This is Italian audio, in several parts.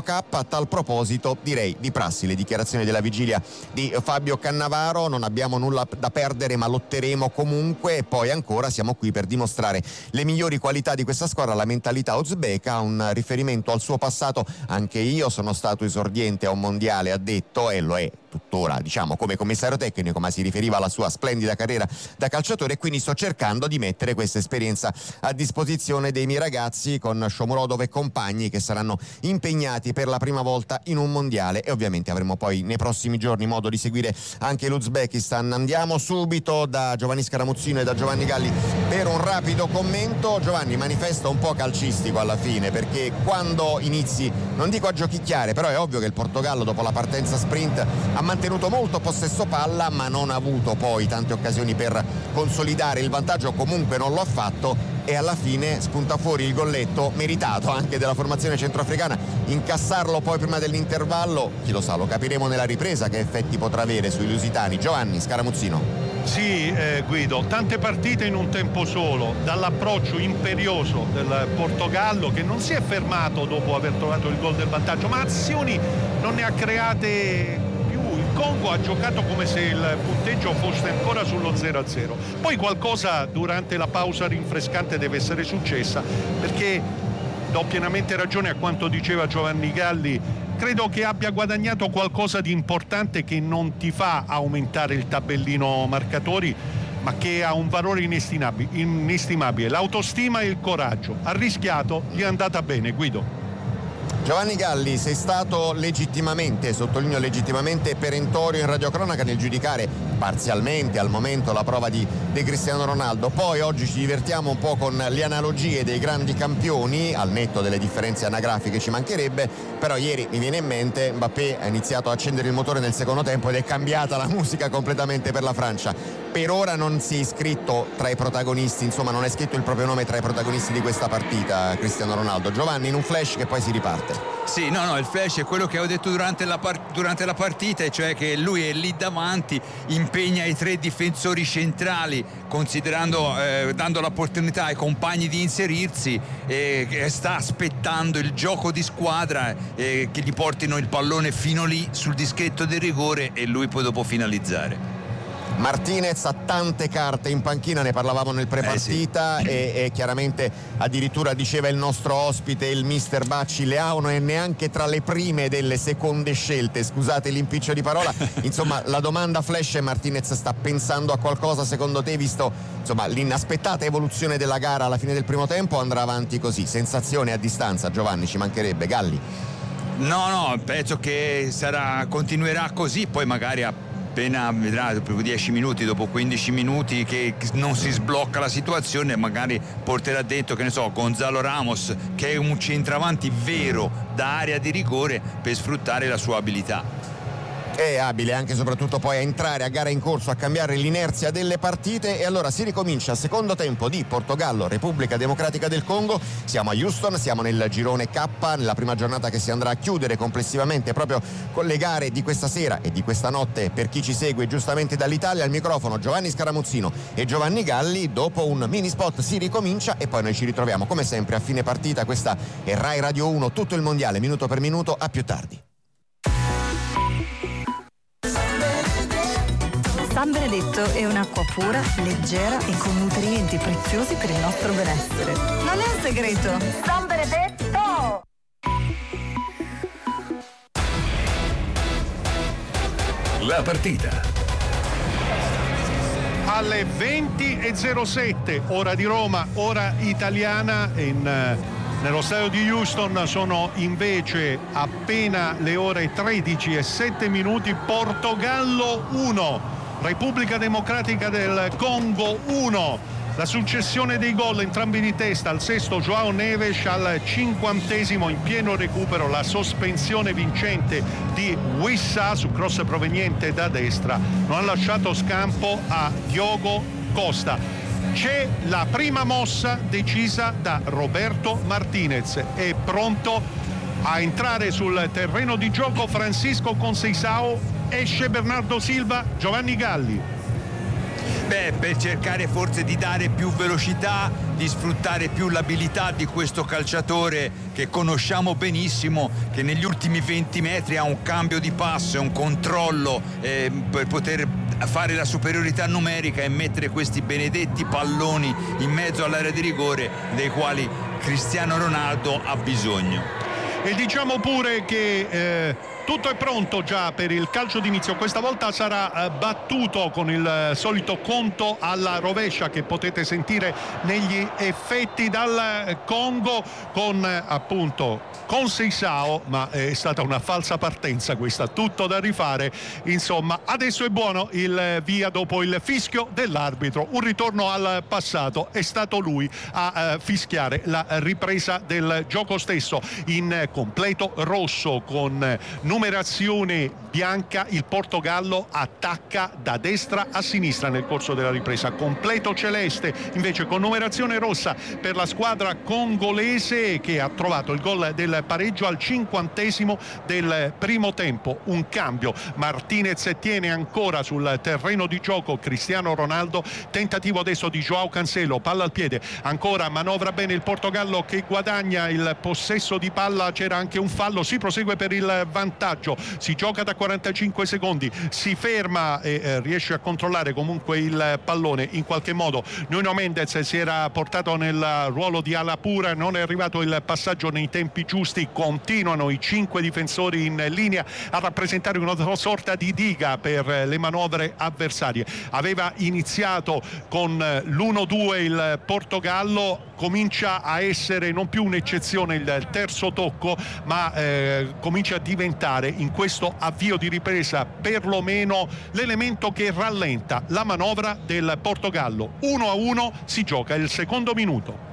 K. A tal proposito direi di prassi le dichiarazioni della vigilia di Fabio Cannavaro: non abbiamo nulla da perdere ma lotteremo comunque, e poi ancora siamo qui per dimostrare le migliori qualità di questa squadra, la mentalità uzbeka, un riferimento al suo passato. Anche io sono stato esordiente a un mondiale, ha detto, e lo è tuttora, diciamo, come commissario tecnico, ma si riferiva alla sua splendida carriera da calciatore, e quindi sto cercando di mettere questa esperienza a disposizione dei miei ragazzi con Shomurodov e compagni, che saranno impegnati per la prima volta in un mondiale, e ovviamente avremo poi nei prossimi giorni modo di seguire anche l'Uzbekistan. Andiamo subito da Giovanni Scaramuzzino e da Giovanni Galli per un rapido commento. Giovanni, manifesto un po' calcistico alla fine, perché quando inizi, non dico a giochicchiare, però è ovvio che il Portogallo dopo la partenza sprint ha mantenuto molto possesso palla, ma non ha avuto poi tante occasioni per consolidare il vantaggio, comunque non lo ha fatto, e alla fine spunta fuori il golletto meritato anche della formazione centroafricana. Incassarlo poi prima dell'intervallo, chi lo sa, lo capiremo nella ripresa che effetti potrà avere sui lusitani. Giovanni Scaramuzzino. Sì, Guido, tante partite in un tempo solo, dall'approccio imperioso del Portogallo, che non si è fermato dopo aver trovato il gol del vantaggio, ma azioni non ne ha create. Il Congo ha giocato come se il punteggio fosse ancora sullo 0-0. Poi qualcosa durante la pausa rinfrescante deve essere successa, perché do pienamente ragione a quanto diceva Giovanni Galli. Credo che abbia guadagnato qualcosa di importante che non ti fa aumentare il tabellino marcatori, ma che ha un valore inestimabile, l'autostima e il coraggio. Ha rischiato, gli è andata bene, Guido. Giovanni Galli, sei stato legittimamente, sottolineo legittimamente, perentorio in radiocronaca nel giudicare parzialmente al momento la prova di Cristiano Ronaldo. Poi oggi ci divertiamo un po' con le analogie dei grandi campioni, al netto delle differenze anagrafiche ci mancherebbe, però ieri mi viene in mente Mbappé ha iniziato a accendere il motore nel secondo tempo ed è cambiata la musica completamente per la Francia. Per ora non si è iscritto tra i protagonisti, insomma non è scritto il proprio nome tra i protagonisti di questa partita Cristiano Ronaldo. Giovanni, in un flash che poi si riparte. Sì, no, il flash è quello che ho detto durante la partita, e cioè che lui è lì davanti, impegna i tre difensori centrali, considerando, dando l'opportunità ai compagni di inserirsi, e sta aspettando il gioco di squadra, che gli portino il pallone fino lì sul dischetto del rigore e lui poi dopo finalizzare. Martinez ha tante carte in panchina, ne parlavamo nel prepartita, sì. e chiaramente addirittura diceva il nostro ospite, il mister Bacci, Leao non è neanche tra le prime delle seconde scelte, scusate l'impiccio di parola. Insomma, la domanda flash è: Martinez sta pensando a qualcosa secondo te, visto insomma l'inaspettata evoluzione della gara alla fine del primo tempo? Andrà avanti così? Sensazione a distanza, Giovanni, ci mancherebbe. Galli? No, penso che continuerà così, poi magari appena vedrà dopo 10 minuti, dopo 15 minuti che non si sblocca la situazione, magari porterà dentro, che ne so, Gonzalo Ramos, che è un centravanti vero da area di rigore, per sfruttare la sua abilità. È abile anche e soprattutto poi a entrare a gara in corso, a cambiare l'inerzia delle partite. E allora si ricomincia secondo tempo di Portogallo Repubblica Democratica del Congo. Siamo a Houston, siamo nel girone K, nella prima giornata che si andrà a chiudere complessivamente proprio con le gare di questa sera e di questa notte. Per chi ci segue giustamente dall'Italia, al microfono Giovanni Scaramuzzino e Giovanni Galli. Dopo un mini spot si ricomincia e poi noi ci ritroviamo come sempre a fine partita. Questa è Rai Radio 1, tutto il mondiale minuto per minuto. A più tardi. San Benedetto è un'acqua pura, leggera e con nutrienti preziosi per il nostro benessere. Non è un segreto. San Benedetto! La partita. Alle 20:07, ora di Roma, ora italiana, nello stadio di Houston sono invece appena le ore 13:07, Portogallo 1, Repubblica Democratica del Congo 1. La successione dei gol, entrambi di testa, al sesto João Neves, al 50° in pieno recupero la sospensione vincente di Wissa su cross proveniente da destra, non ha lasciato scampo a Diogo Costa. C'è la prima mossa decisa da Roberto Martinez, è pronto a entrare sul terreno di gioco Francisco Conceição, esce Bernardo Silva, Giovanni Galli. Per cercare forse di dare più velocità, di sfruttare più l'abilità di questo calciatore che conosciamo benissimo, che negli ultimi 20 metri ha un cambio di passo e un controllo per poter fare la superiorità numerica e mettere questi benedetti palloni in mezzo all'area di rigore dei quali Cristiano Ronaldo ha bisogno. E diciamo pure che tutto è pronto già per il calcio d'inizio. Questa volta sarà battuto con il solito conto alla rovescia che potete sentire negli effetti dal Congo, con appunto Conceição, ma è stata una falsa partenza questa, tutto da rifare. Insomma, adesso è buono il via dopo il fischio dell'arbitro, un ritorno al passato. È stato lui a fischiare la ripresa del gioco stesso in completo rosso con numerazione bianca. Il Portogallo attacca da destra a sinistra nel corso della ripresa, completo celeste invece con numerazione rossa per la squadra congolese, che ha trovato il gol del pareggio al 50° del primo tempo. Un cambio, Martinez tiene ancora sul terreno di gioco Cristiano Ronaldo, tentativo adesso di João Cancelo, palla al piede, ancora manovra bene il Portogallo che guadagna il possesso di palla. C'era anche un fallo, si prosegue per il vantaggio, si gioca da 45 secondi, si ferma e riesce a controllare comunque il pallone in qualche modo. Nuno Mendes si era portato nel ruolo di ala pura, non è arrivato il passaggio nei tempi giusti. Continuano i 5 difensori in linea a rappresentare una sorta di diga per le manovre avversarie. Aveva iniziato con l'1-2 il Portogallo, comincia a essere non più un'eccezione il terzo tocco, ma comincia a diventare in questo avvio di ripresa perlomeno l'elemento che rallenta la manovra del Portogallo. 1-1, si gioca il secondo minuto.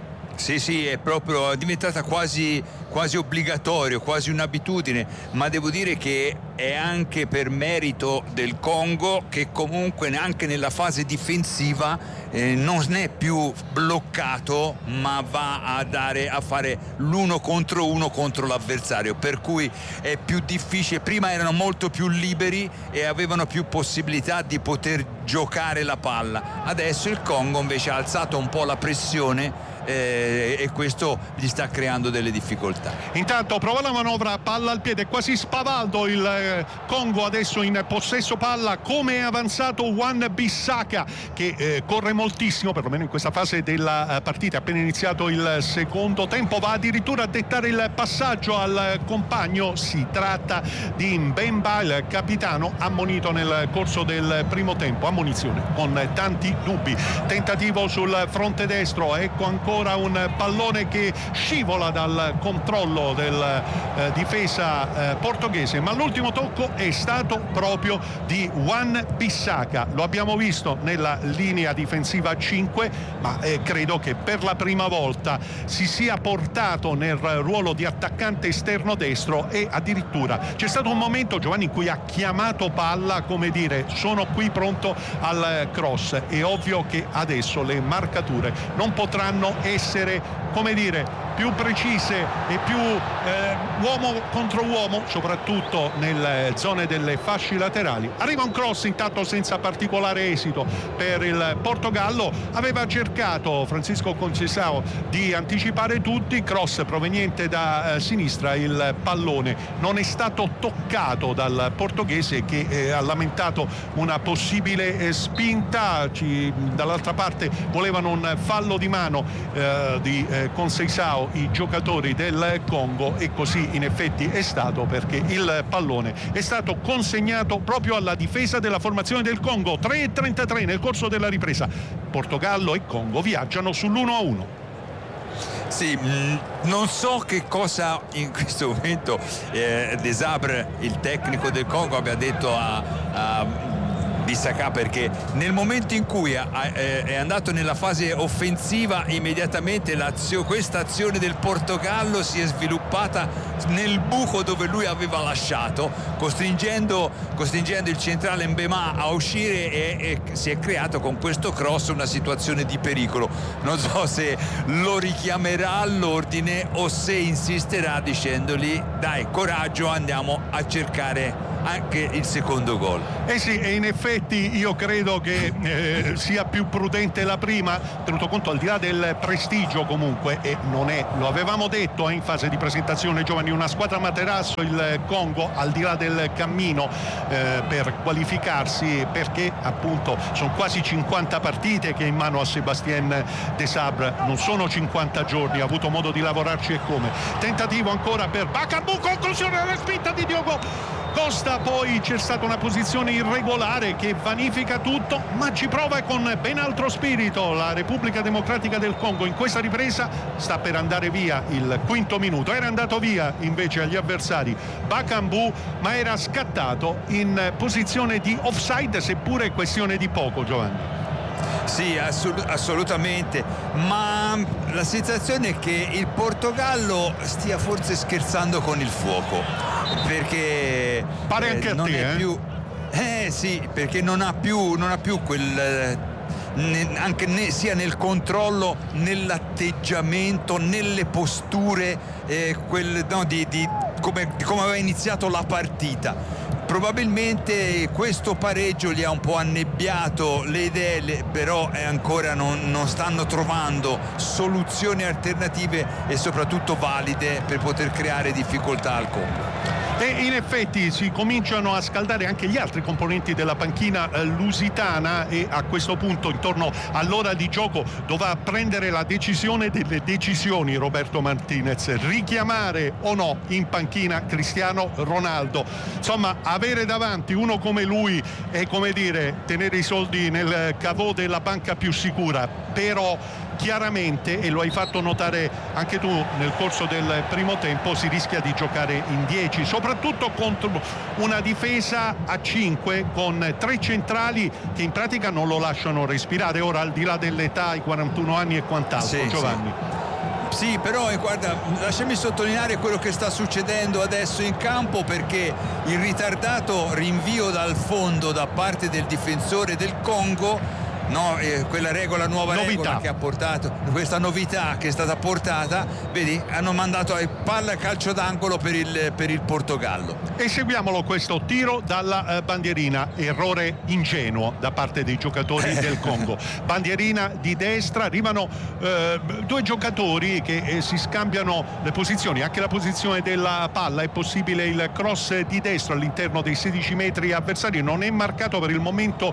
Sì, è proprio diventata quasi obbligatorio, quasi un'abitudine, ma devo dire che è anche per merito del Congo, che comunque neanche nella fase difensiva non è più bloccato, ma va a fare l'1 contro 1 contro l'avversario, per cui è più difficile. Prima erano molto più liberi e avevano più possibilità di poter giocare la palla, adesso il Congo invece ha alzato un po' la pressione e questo gli sta creando delle difficoltà. Intanto prova la manovra, palla al piede, quasi spavaldo il Congo adesso in possesso palla. Come è avanzato Wan-Bissaka, che corre moltissimo, perlomeno in questa fase della partita, appena iniziato il secondo tempo, va addirittura a dettare il passaggio al compagno. Si tratta di Mbemba, il capitano, ammonito nel corso del primo tempo, ammonizione con tanti dubbi. Tentativo sul fronte destro, ecco ancora un pallone che scivola dal controllo del difesa portoghese, ma l'ultimo tocco è stato proprio di Wan-Bissaka. Lo abbiamo visto nella linea difensiva 5, ma credo che per la prima volta si sia portato nel ruolo di attaccante esterno destro, e addirittura c'è stato un momento, Giovanni, in cui ha chiamato palla, come dire, sono qui pronto al cross. È ovvio che adesso le marcature non potranno essere, come dire, più precise e più uomo contro uomo, soprattutto nelle zone delle fasce laterali. Arriva un cross intanto senza particolare esito per il Portogallo. Aveva cercato Francisco Conceição di anticipare tutti, cross proveniente da sinistra, il pallone non è stato toccato dal portoghese, che ha lamentato una possibile spinta. Dall'altra parte volevano un fallo di mano di Conceição i giocatori del Congo, e così in effetti è stato, perché il pallone è stato consegnato proprio alla difesa della formazione del Congo. 3:33 nel corso della ripresa, Portogallo e Congo viaggiano sull'1-1. Sì, non so che cosa in questo momento Desabre, il tecnico del Congo, abbia detto a Bissaka, perché nel momento in cui è andato nella fase offensiva, immediatamente questa azione del Portogallo si è sviluppata nel buco dove lui aveva lasciato, costringendo il centrale Mbemba a uscire, e si è creato con questo cross una situazione di pericolo. Non so se lo richiamerà all'ordine o se insisterà dicendogli: dai, coraggio, andiamo a cercare anche il secondo gol. Sì, e in effetti io credo che sia più prudente la prima, tenuto conto al di là del prestigio comunque, e non è, lo avevamo detto in fase di presentazione giovani, una squadra materasso il Congo, al di là del cammino per qualificarsi, perché appunto sono quasi 50 partite che è in mano a Sébastien Desabre, non sono 50 giorni, ha avuto modo di lavorarci e come. Tentativo ancora per Bakambu, conclusione della spinta di Diogo Costa, poi c'è stata una posizione irregolare che vanifica tutto, ma ci prova con ben altro spirito la Repubblica Democratica del Congo. In questa ripresa sta per andare via il quinto minuto, era andato via invece agli avversari Bakambu, ma era scattato in posizione di offside, seppure questione di poco, Giovanni. Sì, assolutamente, ma la sensazione è che il Portogallo stia forse scherzando con il fuoco, perché pare anche a non te, è più sì, perché non ha più quel anche sia nel controllo, nell'atteggiamento, nelle posture, di come aveva iniziato la partita. Probabilmente questo pareggio gli ha un po' annebbiato le idee, però ancora non stanno trovando soluzioni alternative e soprattutto valide per poter creare difficoltà al Congo. E in effetti si cominciano a scaldare anche gli altri componenti della panchina lusitana, e a questo punto intorno all'ora di gioco dovrà prendere la decisione delle decisioni Roberto Martinez, richiamare o no in panchina Cristiano Ronaldo. Insomma, avere davanti uno come lui è come dire tenere i soldi nel caveau della banca più sicura, però chiaramente, e lo hai fatto notare anche tu nel corso del primo tempo, si rischia di giocare in 10, soprattutto contro una difesa a 5 con 3 centrali che in pratica non lo lasciano respirare, ora al di là dell'età, i 41 anni e quant'altro. Sì, Giovanni. Sì, però guarda, lasciami sottolineare quello che sta succedendo adesso in campo, perché il ritardato rinvio dal fondo da parte del difensore del Congo, quella nuova regola che ha portato, questa novità che è stata portata, vedi, hanno mandato a palla calcio d'angolo per il Portogallo. E seguiamolo questo tiro dalla bandierina, errore ingenuo da parte dei giocatori del Congo. Bandierina di destra, arrivano due giocatori che si scambiano le posizioni, anche la posizione della palla, è possibile il cross di destra all'interno dei 16 metri avversari, non è marcato per il momento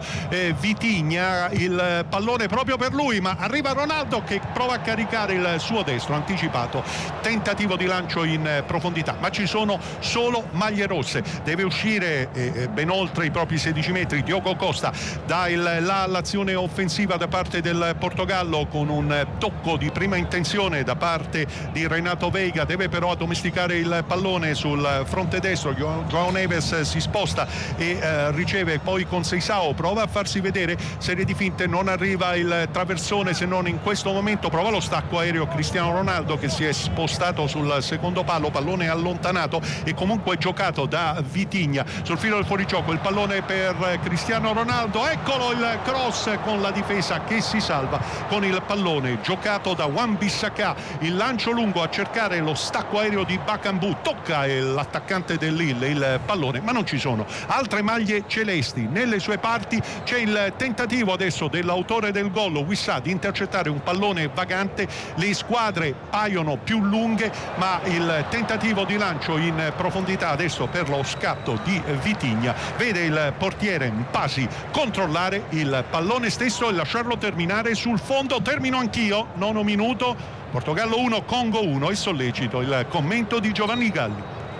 Vitinha, il pallone proprio per lui, ma arriva Ronaldo che prova a caricare il suo destro anticipato, tentativo di lancio in profondità, ma ci sono solo maglie rosse, deve uscire ben oltre i propri 16 metri Diogo Costa, dà l'azione offensiva da parte del Portogallo con un tocco di prima intenzione da parte di Renato Veiga, deve però addomesticare il pallone sul fronte destro, João Neves si sposta e riceve poi con Seisao, prova a farsi vedere, serie di finte, non arriva il traversone se non in questo momento, prova lo stacco aereo Cristiano Ronaldo che si è spostato sul secondo palo, pallone allontanato e comunque giocato da Vitinha sul filo del fuorigioco, il pallone per Cristiano Ronaldo, eccolo il cross con la difesa che si salva con il pallone giocato da Wan-Bissaka, il lancio lungo a cercare lo stacco aereo di Bakambu, tocca l'attaccante del Lille il pallone, ma non ci sono altre maglie celesti nelle sue parti, c'è il tentativo adesso dell'autore del gol Wissa di intercettare un pallone vagante, le squadre paiono più lunghe, ma il tentativo di lancio in profondità adesso per lo scatto di Vitinha vede il portiere Mpasi controllare il pallone stesso e lasciarlo terminare sul fondo. Termino anch'io, 9 minuto, Portogallo 1 Congo 1, e sollecito il commento di Giovanni Galli.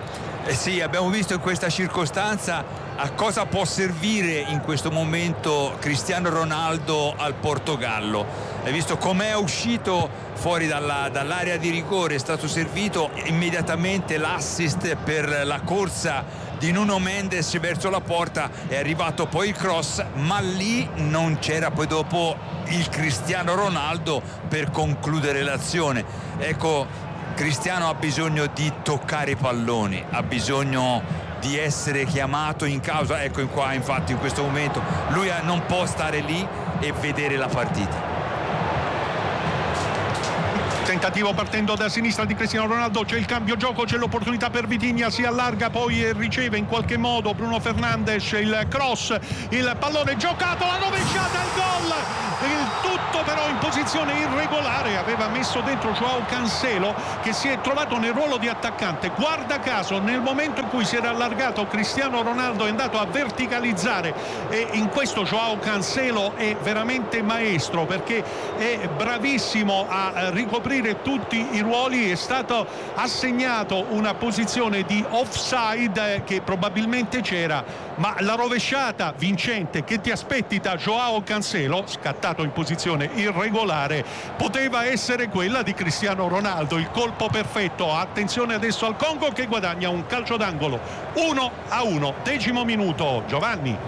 Sì, abbiamo visto in questa circostanza a cosa può servire in questo momento Cristiano Ronaldo al Portogallo. Hai visto com'è uscito fuori dall'area di rigore, è stato servito immediatamente l'assist per la corsa di Nuno Mendes verso la porta, è arrivato poi il cross, ma lì non c'era poi dopo il Cristiano Ronaldo per concludere l'azione. Ecco, Cristiano ha bisogno di toccare i palloni, ha bisogno di essere chiamato in causa, ecco in qua infatti in questo momento lui non può stare lì e vedere la partita. tentativo partendo da sinistra di Cristiano Ronaldo, c'è il cambio gioco, c'è l'opportunità per Vitinha, si allarga poi riceve in qualche modo Bruno Fernandes, il cross, il pallone giocato, la rovesciata, il gol, il tutto però in posizione irregolare, aveva messo dentro Joao Cancelo che si è trovato nel ruolo di attaccante. Guarda caso, nel momento in cui si era allargato Cristiano Ronaldo è andato a verticalizzare, e in questo Joao Cancelo è veramente maestro perché è bravissimo a ricoprire tutti i ruoli. È stato assegnato una posizione di offside che probabilmente c'era, ma la rovesciata vincente che ti aspetti da Joao Cancelo, scattato in posizione irregolare, poteva essere quella di Cristiano Ronaldo, il colpo perfetto. Attenzione adesso al Congo che guadagna un calcio d'angolo, 1-1, 10° minuto. Giovanni.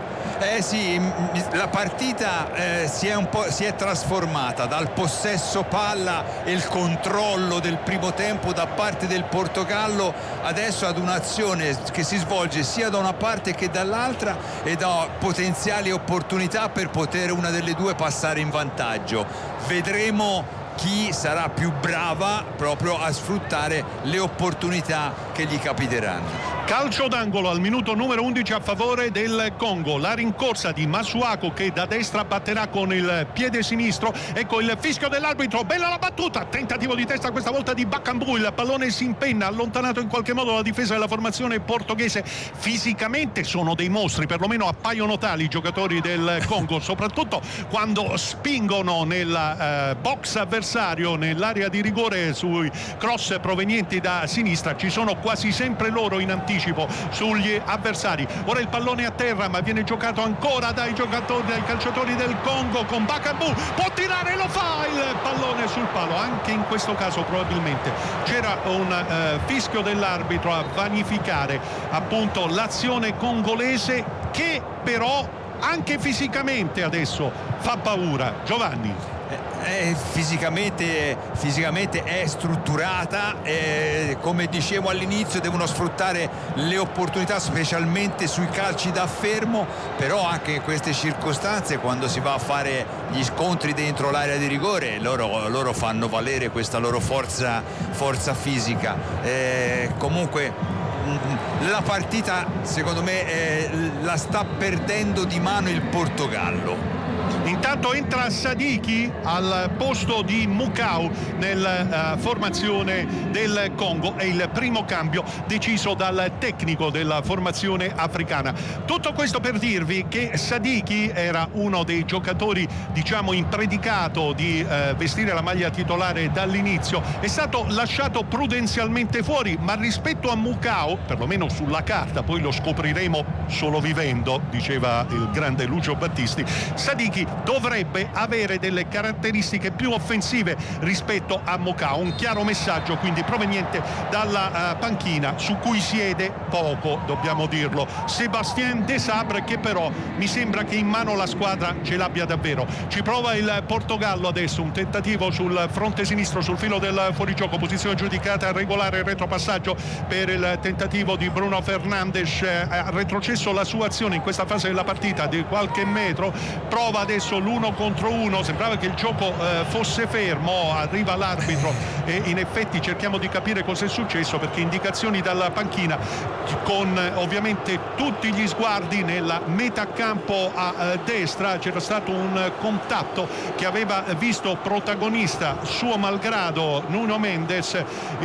Sì, la partita si è trasformata dal possesso palla e il controllo del primo tempo da parte del Portogallo adesso ad un'azione che si svolge sia da una parte che dall'altra e da potenziali opportunità per poter una delle due passare in vantaggio. Vedremo chi sarà più brava proprio a sfruttare le opportunità che gli capiteranno. Calcio d'angolo al minuto numero 11 a favore del Congo, la rincorsa di Masuaku che da destra batterà con il piede sinistro. Ecco il fischio dell'arbitro, bella la battuta, tentativo di testa questa volta di Bakambu, il pallone si impenna, allontanato in qualche modo la difesa della formazione portoghese. Fisicamente sono dei mostri, perlomeno appaiono tali i giocatori del Congo, soprattutto quando spingono nel box avversario, nell'area di rigore, sui cross provenienti da sinistra. Ci sono quasi sempre loro in anticipo sugli avversari. Ora il pallone a terra, ma viene giocato ancora dai calciatori del Congo con Bakambu, può tirare, lo fa, il pallone sul palo. Anche in questo caso probabilmente c'era un fischio dell'arbitro a vanificare appunto l'azione congolese, che però anche fisicamente adesso fa paura. Giovanni. Fisicamente è strutturata, come dicevo all'inizio devono sfruttare le opportunità specialmente sui calci da fermo, però anche in queste circostanze quando si va a fare gli scontri dentro l'area di rigore loro fanno valere questa loro forza fisica. Comunque la partita secondo me la sta perdendo di mano il Portogallo. Intanto entra Sadiki al posto di Mukau nella formazione del Congo. È il primo cambio deciso dal tecnico della formazione africana. Tutto questo per dirvi che Sadiki era uno dei giocatori diciamo impredicato di vestire la maglia titolare dall'inizio. È stato lasciato prudenzialmente fuori, ma rispetto a Mukau, perlomeno sulla carta, poi lo scopriremo solo vivendo, diceva il grande Lucio Battisti, Sadiki dovrebbe avere delle caratteristiche più offensive rispetto a Mukau. Un chiaro messaggio quindi proveniente dalla panchina, su cui siede poco, dobbiamo dirlo, Sébastien Desabre, che però mi sembra che in mano la squadra ce l'abbia davvero. Ci prova il Portogallo adesso, un tentativo sul fronte sinistro sul filo del fuorigioco, posizione giudicata regolare, il retropassaggio per il tentativo di Bruno Fernandes. Ha retrocesso la sua azione in questa fase della partita di qualche metro, prova adesso l'1 contro 1, sembrava che il gioco fosse fermo, arriva l'arbitro e in effetti cerchiamo di capire cosa è successo, perché indicazioni dalla panchina con ovviamente tutti gli sguardi nella metà campo a destra. C'era stato un contatto che aveva visto protagonista suo malgrado Nuno Mendes,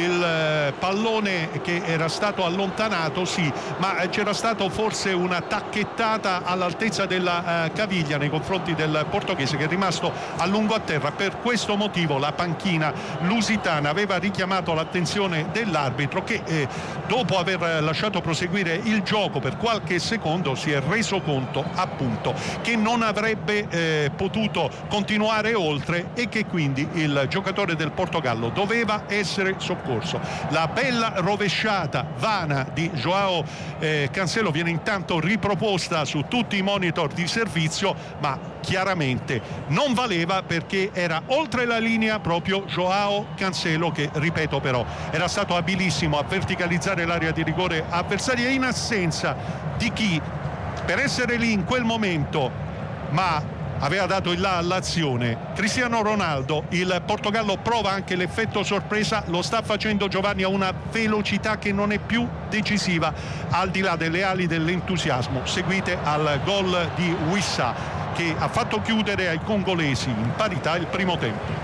il pallone che era stato allontanato sì, ma c'era stato forse una tacchettata all'altezza della caviglia nei confronti del portoghese, che è rimasto a lungo a terra. Per questo motivo la panchina lusitana aveva richiamato l'attenzione dell'arbitro, che dopo aver lasciato proseguire il gioco per qualche secondo si è reso conto appunto che non avrebbe potuto continuare oltre e che quindi il giocatore del Portogallo doveva essere soccorso. La bella rovesciata vana di Joao Cancelo viene intanto riproposta su tutti i monitor di servizio, ma chiaramente non valeva, perché era oltre la linea proprio Joao Cancelo, che ripeto però era stato abilissimo a verticalizzare l'area di rigore avversaria in assenza di chi per essere lì in quel momento, ma aveva dato il là all'azione. Cristiano Ronaldo, il Portogallo prova anche l'effetto sorpresa, lo sta facendo Giovanni a una velocità che non è più decisiva, al di là delle ali dell'entusiasmo seguite al gol di Wissa, che ha fatto chiudere ai congolesi in parità il primo tempo.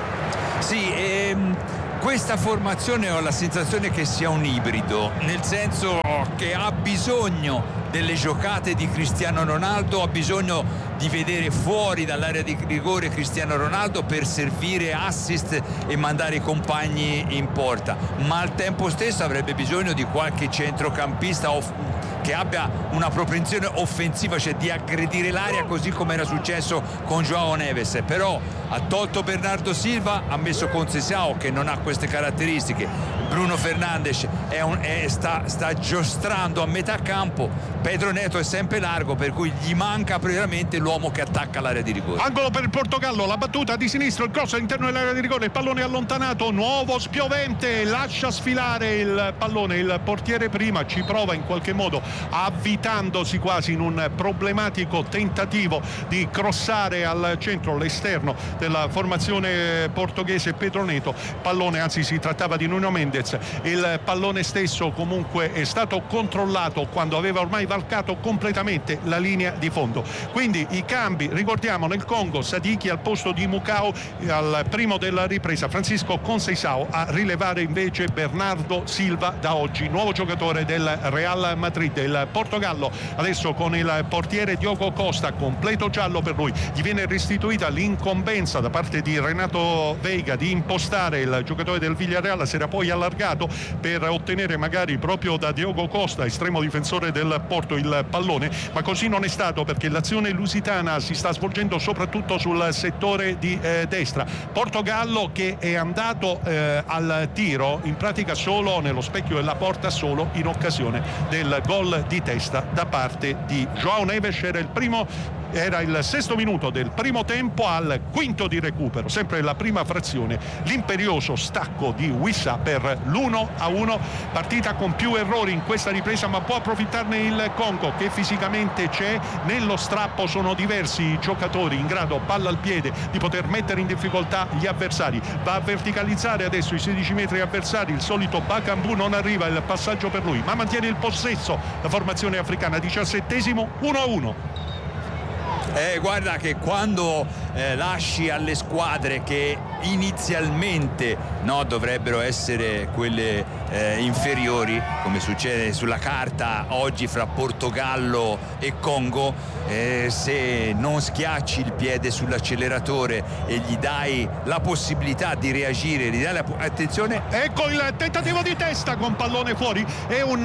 Sì, questa formazione ho la sensazione che sia un ibrido, nel senso che ha bisogno delle giocate di Cristiano Ronaldo, ha bisogno di vedere fuori dall'area di rigore Cristiano Ronaldo per servire assist e mandare i compagni in porta, ma al tempo stesso avrebbe bisogno di qualche centrocampista che abbia una propensione offensiva, cioè di aggredire l'area, così come era successo con João Neves. Però ha tolto Bernardo Silva, ha messo Conceição che non ha queste caratteristiche, Bruno Fernandes sta giostrando a metà campo, Pedro Neto è sempre largo, per cui gli manca praticamente l'uomo che attacca l'area di rigore. Angolo per il Portogallo, la battuta di sinistro, il cross all'interno dell'area di rigore, il pallone allontanato, nuovo spiovente, lascia sfilare il pallone, il portiere prima ci prova in qualche modo, avvitandosi quasi in un problematico tentativo di crossare al centro, l'esterno della formazione portoghese Pedro Neto, pallone, anzi si trattava di Nuno Mendes, il pallone stesso comunque è stato controllato quando aveva ormai varcato completamente la linea di fondo. Quindi i cambi, ricordiamo, nel Congo Sadiki al posto di Mukau al primo della ripresa, Francisco Conceição a rilevare invece Bernardo Silva, da oggi nuovo giocatore del Real Madrid. Il Portogallo adesso con il portiere Diogo Costa, completo giallo per lui, gli viene restituita l'incombenza da parte di Renato Veiga di impostare il giocatore del Villarreal, si era poi allargato per ottenere magari proprio da Diogo Costa, estremo difensore del Porto, il pallone, ma così non è stato, perché l'azione lusitana si sta svolgendo soprattutto sul settore di destra. Portogallo che è andato al tiro in pratica solo nello specchio della porta, solo in occasione del gol di testa da parte di João Neves. Era il sesto minuto del primo tempo, al quinto di recupero, sempre la prima frazione, l'imperioso stacco di Wissa per l'1-1, partita con più errori in questa ripresa, ma può approfittarne il Congo, che fisicamente c'è, nello strappo sono diversi i giocatori in grado, palla al piede, di poter mettere in difficoltà gli avversari. Va a verticalizzare adesso i 16 metri avversari, il solito Bakambu non arriva il passaggio per lui, ma mantiene il possesso la formazione africana. 17esimo, 1-1. Guarda che quando lasci alle squadre che inizialmente dovrebbero essere quelle inferiori, come succede sulla carta oggi fra Portogallo e Congo, se non schiacci il piede sull'acceleratore e gli dai la possibilità di reagire, gli dai attenzione. Ecco il tentativo di testa con pallone fuori, è un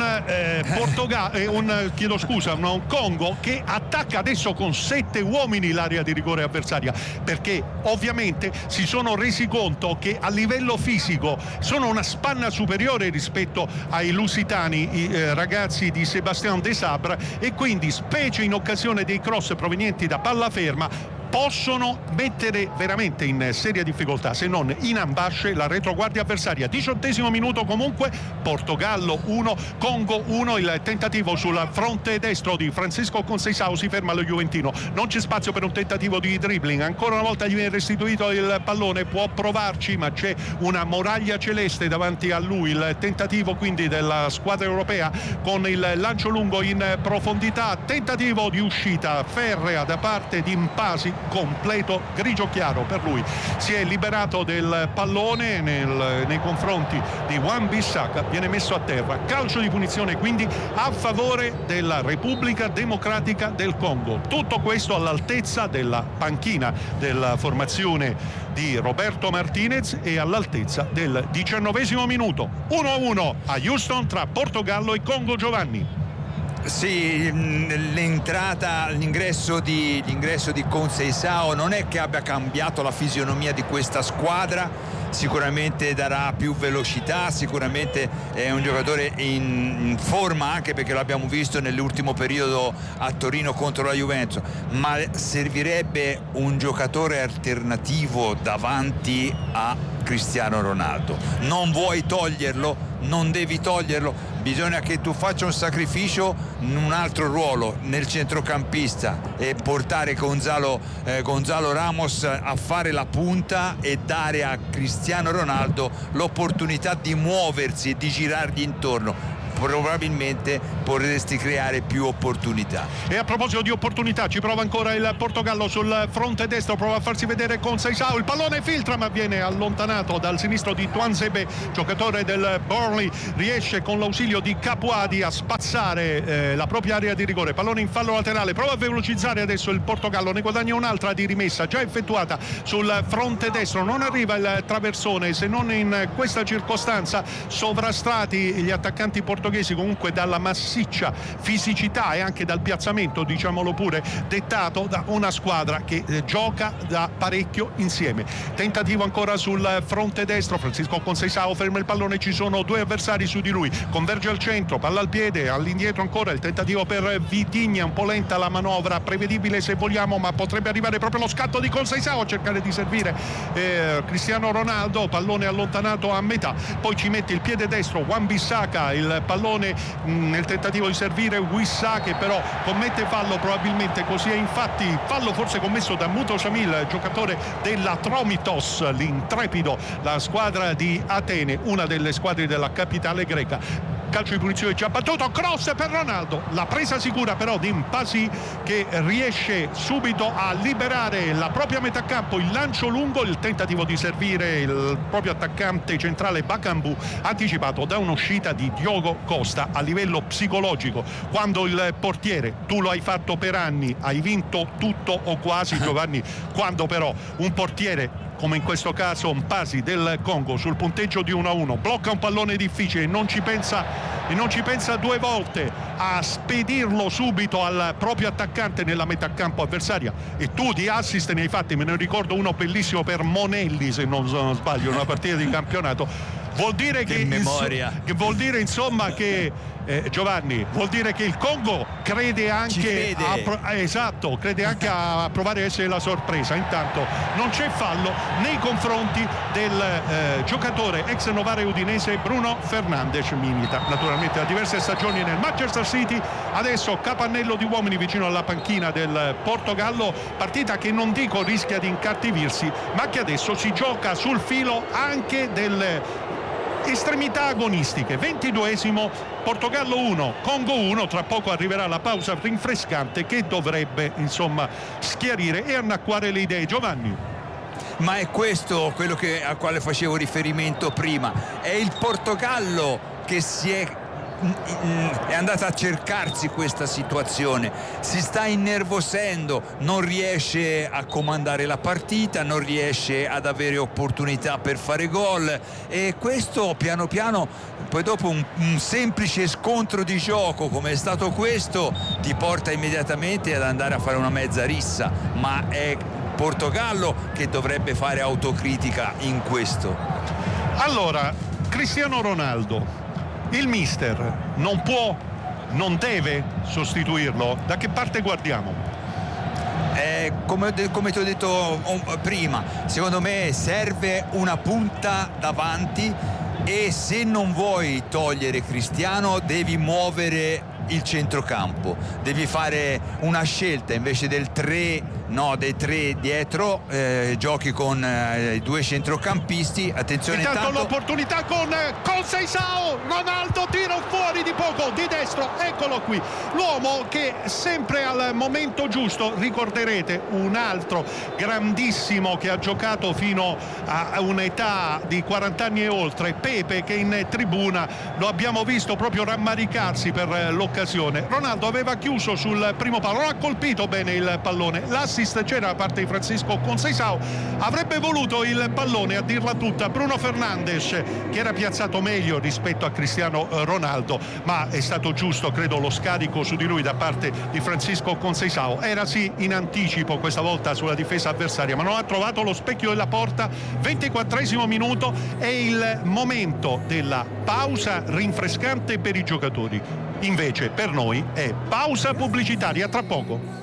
un Congo che attacca adesso con 7 uomini l'area di rigore avversaria, perché ovviamente si sono resi conto che a livello fisico sono una spanna superiore rispetto ai lusitani, i ragazzi di Sébastien Desabre, e quindi, specie in occasione dei cross provenienti da palla ferma, possono mettere veramente in seria difficoltà, se non in ambasce, la retroguardia avversaria. 18esimo minuto comunque, Portogallo 1, Congo 1, il tentativo sul fronte destro di Francisco Conceição, si ferma lo juventino, non c'è spazio per un tentativo di dribbling, ancora una volta gli viene restituito il pallone, può provarci ma c'è una muraglia celeste davanti a lui, il tentativo quindi della squadra europea con il lancio lungo in profondità, tentativo di uscita ferrea da parte di Mpasi, completo grigio chiaro per lui, si è liberato del pallone nei confronti di Wan-Bissaka, viene messo a terra, calcio di punizione quindi a favore della Repubblica Democratica del Congo. Tutto questo all'altezza della panchina della formazione di Roberto Martinez e all'altezza del 19esimo minuto. 1-1 a Houston tra Portogallo e Congo. Giovanni. Sì, l'ingresso di Conceição non è che abbia cambiato la fisionomia di questa squadra, sicuramente darà più velocità, sicuramente è un giocatore in forma, anche perché l'abbiamo visto nell'ultimo periodo a Torino contro la Juventus, ma servirebbe un giocatore alternativo davanti a Cristiano Ronaldo. Non vuoi toglierlo, non devi toglierlo, bisogna che tu faccia un sacrificio in un altro ruolo nel centrocampista e portare Gonzalo Ramos a fare la punta e dare a Cristiano Ronaldo l'opportunità di muoversi e di girargli intorno. Probabilmente potresti creare più opportunità. E a proposito di opportunità, ci prova ancora il Portogallo sul fronte destro, prova a farsi vedere con Seisao, il pallone filtra ma viene allontanato dal sinistro di Tuanzebe, giocatore del Burnley, riesce con l'ausilio di Capuadi a spazzare la propria area di rigore, pallone in fallo laterale, prova a velocizzare adesso il Portogallo, ne guadagna un'altra di rimessa già effettuata sul fronte destro, non arriva il traversone se non in questa circostanza, sovrastati gli attaccanti portoghesi comunque dalla massiccia fisicità e anche dal piazzamento, diciamolo pure, dettato da una squadra che gioca da parecchio insieme. Tentativo ancora sul fronte destro, Francisco Conceição ferma il pallone, ci sono due avversari su di lui, converge al centro, palla al piede, all'indietro ancora il tentativo per Vitinha, un po' lenta la manovra, prevedibile se vogliamo, ma potrebbe arrivare proprio lo scatto di Conceição a cercare di servire Cristiano Ronaldo, pallone allontanato a metà, poi ci mette il piede destro Wan-Bissaka, il pallone nel tentativo di servire Wissa, che però commette fallo probabilmente, così è infatti fallo forse commesso da Muto Shamil, giocatore della Tromitos, l'intrepido, la squadra di Atene, una delle squadre della capitale greca. Calcio di punizione già battuto, cross per Ronaldo, la presa sicura però di Mpasi che riesce subito a liberare la propria metà campo, il lancio lungo, il tentativo di servire il proprio attaccante centrale Bakambu, anticipato da un'uscita di Diogo Costa. A livello psicologico, quando il portiere, tu lo hai fatto per anni, hai vinto tutto o quasi Giovanni, quando però un portiere come in questo caso Mpasi del Congo sul punteggio di 1-1 blocca un pallone difficile e non ci pensa due volte a spedirlo subito al proprio attaccante nella metà campo avversaria, e tu di assist ne hai fatti, me ne ricordo uno bellissimo per Monelli se non sbaglio, una partita di campionato, vuol dire che memoria. Vuol dire insomma che Giovanni, vuol dire che il Congo crede anche crede anche a provare a essere la sorpresa. Intanto non c'è fallo nei confronti del giocatore ex Novara udinese Bruno Fernandes, milita naturalmente da diverse stagioni nel Manchester City, adesso capannello di uomini vicino alla panchina del Portogallo, partita che non dico rischia di incattivirsi, ma che adesso si gioca sul filo anche delle estremità agonistiche. 22esimo, Portogallo 1, Congo 1, tra poco arriverà la pausa rinfrescante che dovrebbe insomma schiarire e annacquare le idee. Giovanni. Ma è questo quello al quale facevo riferimento prima, è il Portogallo che è andata a cercarsi questa situazione, si sta innervosendo, non riesce a comandare la partita, non riesce ad avere opportunità per fare gol, e questo piano piano poi dopo un semplice scontro di gioco come è stato questo ti porta immediatamente ad andare a fare una mezza rissa, ma è Portogallo che dovrebbe fare autocritica in questo. Allora, Cristiano Ronaldo, il mister non può, non deve sostituirlo? Da che parte guardiamo? Come ti ho detto prima, secondo me serve una punta davanti, e se non vuoi togliere Cristiano devi muovere il centrocampo, devi fare una scelta invece dei tre dietro, giochi con i due centrocampisti. Attenzione, intanto l'opportunità con Seisao, Ronaldo tira fuori di poco di destro, eccolo qui l'uomo che sempre al momento giusto, ricorderete un altro grandissimo che ha giocato fino a un'età di 40 anni e oltre, Pepe, che in tribuna lo abbiamo visto proprio rammaricarsi per l'occasione. Ronaldo aveva chiuso sul primo palo, non ha colpito bene il pallone, l'assist c'era da parte di Francisco Conceição, avrebbe voluto il pallone, a dirla tutta, Bruno Fernandes, che era piazzato meglio rispetto a Cristiano Ronaldo, ma è stato giusto credo lo scarico su di lui da parte di Francisco Conceição, era sì in anticipo questa volta sulla difesa avversaria, ma non ha trovato lo specchio della porta. 24esimo minuto, è il momento della pausa rinfrescante per i giocatori, invece per noi è pausa pubblicitaria, tra poco.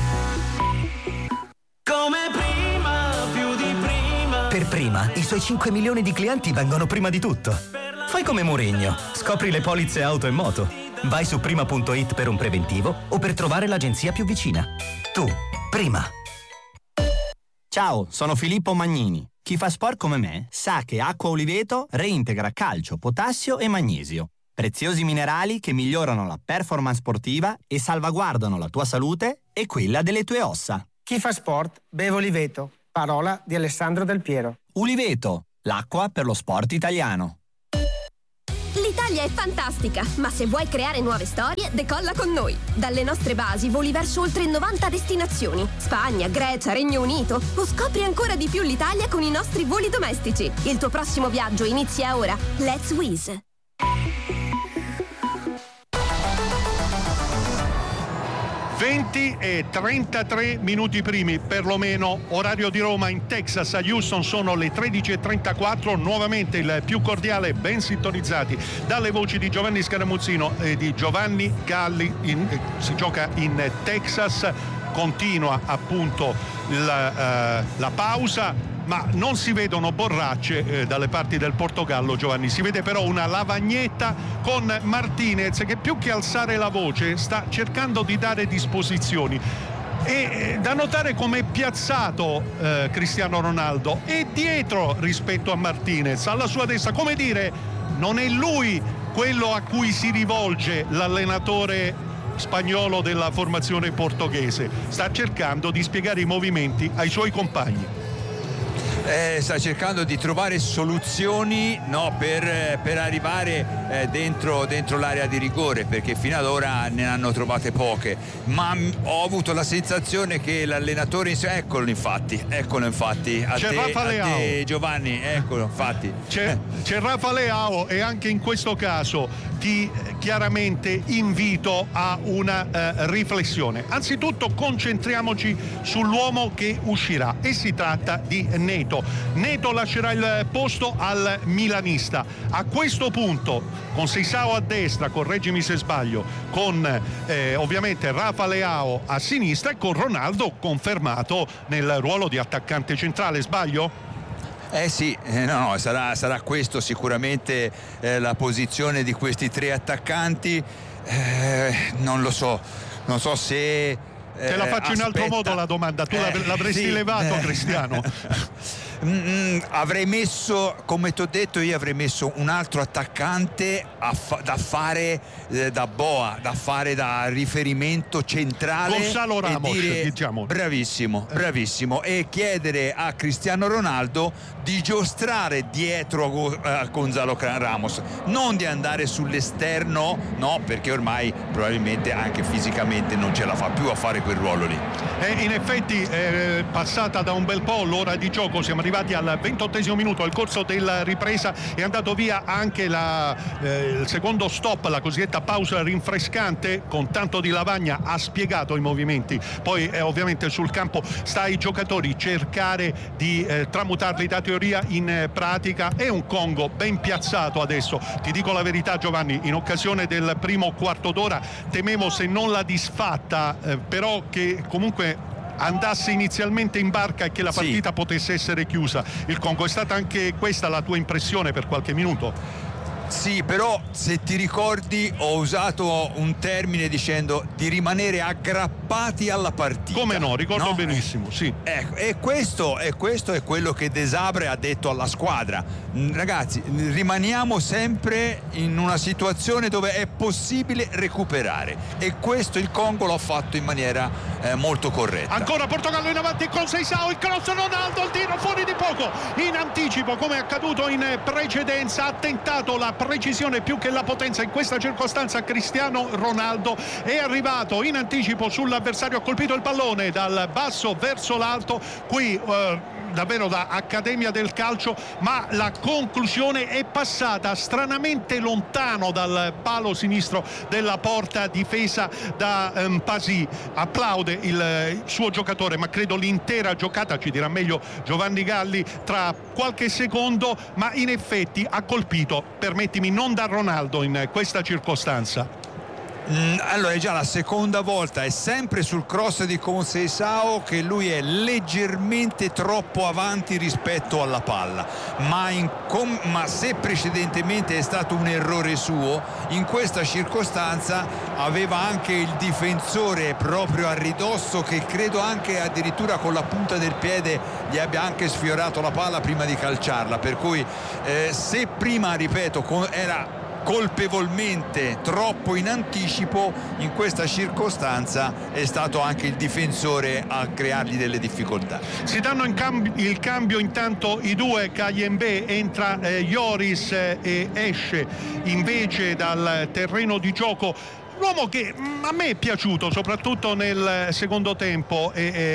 Come prima, più di prima. Per Prima, i suoi 5 milioni di clienti vengono prima di tutto. Fai come Mourinho, scopri le polizze auto e moto. Vai su prima.it per un preventivo o per trovare l'agenzia più vicina. Tu, Prima. Ciao, sono Filippo Magnini. Chi fa sport come me sa che Acqua Oliveto reintegra calcio, potassio e magnesio. Preziosi minerali che migliorano la performance sportiva e salvaguardano la tua salute e quella delle tue ossa. Chi fa sport beve Oliveto. Parola di Alessandro Del Piero. Oliveto, l'acqua per lo sport italiano. L'Italia è fantastica, ma se vuoi creare nuove storie, decolla con noi. Dalle nostre basi voli verso oltre 90 destinazioni. Spagna, Grecia, Regno Unito. O scopri ancora di più l'Italia con i nostri voli domestici. Il tuo prossimo viaggio inizia ora. Let's Wizz. 20 e 33 minuti primi, perlomeno orario di Roma. In Texas a Houston sono le 13:34. Nuovamente il più cordiale, ben sintonizzati dalle voci di Giovanni Scaramuzzino e di Giovanni Galli. Si gioca in Texas, continua appunto la pausa, ma non si vedono borracce dalle parti del Portogallo, Giovanni. Si vede però una lavagnetta con Martinez che più che alzare la voce sta cercando di dare disposizioni. E da notare come è piazzato Cristiano Ronaldo, è dietro rispetto a Martinez, alla sua destra, come dire, non è lui quello a cui si rivolge l'allenatore spagnolo della formazione portoghese. Sta cercando di spiegare i movimenti ai suoi compagni. Sta cercando di trovare soluzioni, no, per arrivare dentro l'area di rigore, perché fino ad ora ne hanno trovate poche, ma ho avuto la sensazione che l'allenatore, eccolo infatti a te Giovanni, eccolo infatti c'è Rafa Leao, e anche in questo caso ti chiaramente invito a una riflessione. Anzitutto concentriamoci sull'uomo che uscirà, e si tratta di Neto. Neto lascerà il posto al milanista. A questo punto, con Seisao a destra, correggimi se sbaglio, con ovviamente Rafa Leao a sinistra e con Ronaldo confermato nel ruolo di attaccante centrale, sbaglio? Sì, no, sarà questo sicuramente la posizione di questi tre attaccanti. Non so se te la faccio in altro modo la domanda, tu l'avresti levato Cristiano? Avrei messo, come ti ho detto, io avrei messo un altro attaccante da fare da boa, da fare da riferimento centrale, Gonzalo Ramos, diciamo. Bravissimo, e chiedere a Cristiano Ronaldo di giostrare dietro a Gonzalo Ramos, non di andare sull'esterno, no, perché ormai probabilmente anche fisicamente non ce la fa più a fare quel ruolo lì. In effetti passata da un bel po' l'ora di gioco, siamo arrivati al 28esimo minuto. Al corso della ripresa è andato via anche il secondo stop, la cosiddetta pausa rinfrescante, con tanto di lavagna ha spiegato i movimenti. Poi ovviamente sul campo sta ai giocatori cercare di tramutarli da teoria in pratica. È un Congo ben piazzato adesso, ti dico la verità Giovanni, in occasione del primo quarto d'ora temevo, se non la disfatta, però che comunque andasse inizialmente in barca e che la partita potesse essere chiusa. Il Congo, è stata anche questa la tua impressione per qualche minuto? Sì, però se ti ricordi ho usato un termine dicendo di rimanere aggrappati alla partita. Come no, ricordo benissimo, sì. Ecco, e questo è quello che De Sabre ha detto alla squadra. Ragazzi, rimaniamo sempre in una situazione dove è possibile recuperare, e questo il Congo l'ha fatto in maniera molto corretta. Ancora Portogallo in avanti con Seisao, il cross, Ronaldo, il tiro fuori di poco, in anticipo come è accaduto in precedenza. Ha tentato la precisione più che la potenza in questa circostanza. Cristiano Ronaldo è arrivato in anticipo sull'avversario, ha colpito il pallone dal basso verso l'alto, qui davvero da accademia del calcio, ma la conclusione è passata stranamente lontano dal palo sinistro della porta difesa da Pasi. Applaude il suo giocatore, ma credo l'intera giocata, ci dirà meglio Giovanni Galli tra qualche secondo, ma in effetti ha colpito, permettimi, non da Ronaldo in questa circostanza. Allora è già la seconda volta, è sempre sul cross di Conceição che lui è leggermente troppo avanti rispetto alla palla, ma se precedentemente è stato un errore suo, in questa circostanza aveva anche il difensore proprio a ridosso, che credo anche addirittura con la punta del piede gli abbia anche sfiorato la palla prima di calciarla, per cui se prima, ripeto, era colpevolmente troppo in anticipo, in questa circostanza è stato anche il difensore a creargli delle difficoltà. Si danno il cambio intanto i due. Kayembe, entra Lloris e esce invece dal terreno di gioco l'uomo che a me è piaciuto soprattutto nel secondo tempo,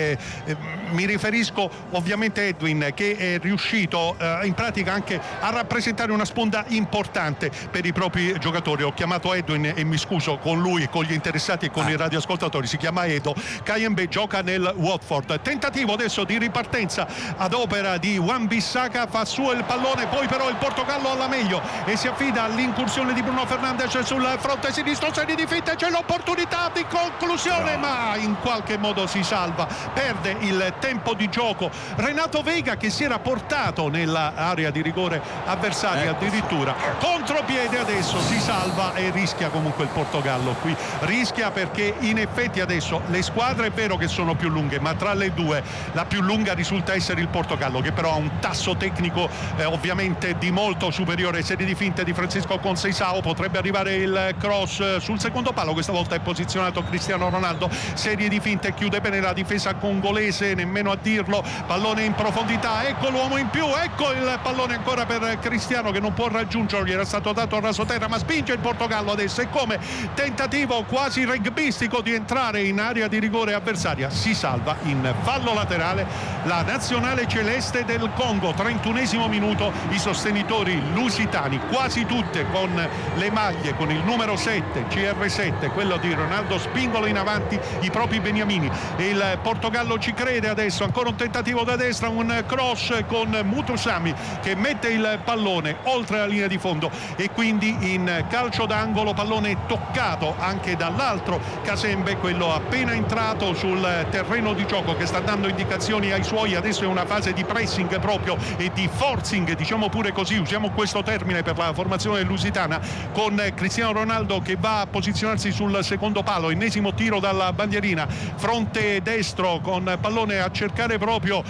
mi riferisco ovviamente a Edwin, che è riuscito in pratica anche a rappresentare una sponda importante per i propri giocatori. Ho chiamato Edwin e mi scuso con lui, con gli interessati e con i radioascoltatori, si chiama Edo. Kayembe gioca nel Watford. Tentativo adesso di ripartenza ad opera di Wan-Bissaka, fa su il pallone, poi però il Portogallo alla meglio e si affida all'incursione di Bruno Fernandes sul fronte sinistro, serie di finte, c'è l'opportunità di conclusione, ma in qualche modo si salva, perde il tempo di gioco Renato Veiga, che si era portato nell'area di rigore avversaria, addirittura contropiede. Adesso si salva e rischia comunque il Portogallo qui, rischia perché in effetti adesso le squadre è vero che sono più lunghe, ma tra le due la più lunga risulta essere il Portogallo, che però ha un tasso tecnico ovviamente di molto superiore. Serie di finte di Francisco Conceição, potrebbe arrivare il cross sul secondo palo, questa volta è posizionato Cristiano Ronaldo, serie di finte, chiude bene la difesa congolese, nemmeno a dirlo, pallone in profondità, ecco l'uomo in più, ecco il pallone ancora per Cristiano che non può raggiungerlo, gli era stato dato a rasoterra, ma spinge il Portogallo adesso, e come tentativo quasi rugbistico di entrare in area di rigore avversaria, si salva in fallo laterale la nazionale celeste del Congo. 31esimo minuto, i sostenitori lusitani, quasi tutte con le maglie con il numero 7 CR7, quello di Ronaldo, spingono in avanti i propri beniamini e il Portogallo ci crede. Adesso ancora un tentativo da destra, un cross con Mutusami che mette il pallone oltre la linea di fondo e quindi in calcio d'angolo, pallone toccato anche dall'altro Kazembe, quello appena entrato sul terreno di gioco, che sta dando indicazioni ai suoi. Adesso è una fase di pressing proprio e di forcing, diciamo pure così, usiamo questo termine per la formazione lusitana, con Cristiano Ronaldo che va a posizionarsi sul secondo palo, ennesimo tiro dalla bandierina, fronte destro con pallone a cercare proprio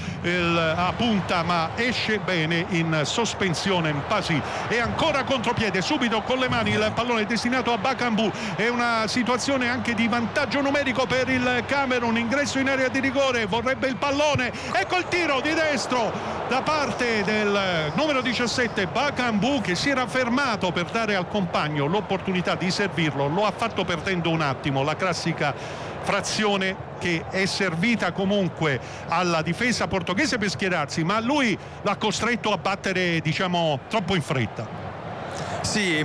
a punta, ma esce bene in sospensione Mpasi, e ancora contropiede subito con le mani, il pallone è destinato a Bakambu, è una situazione anche di vantaggio numerico per il Camerun, ingresso in area di rigore, vorrebbe il pallone, ecco il tiro di destro da parte del numero 17 Bakambu, che si era fermato per dare al compagno l'opportunità di servirlo, lo ha fatto perdendo un attimo, la classica frazione che è servita comunque alla difesa portoghese per schierarsi, ma lui l'ha costretto a battere, diciamo, troppo in fretta. Sì,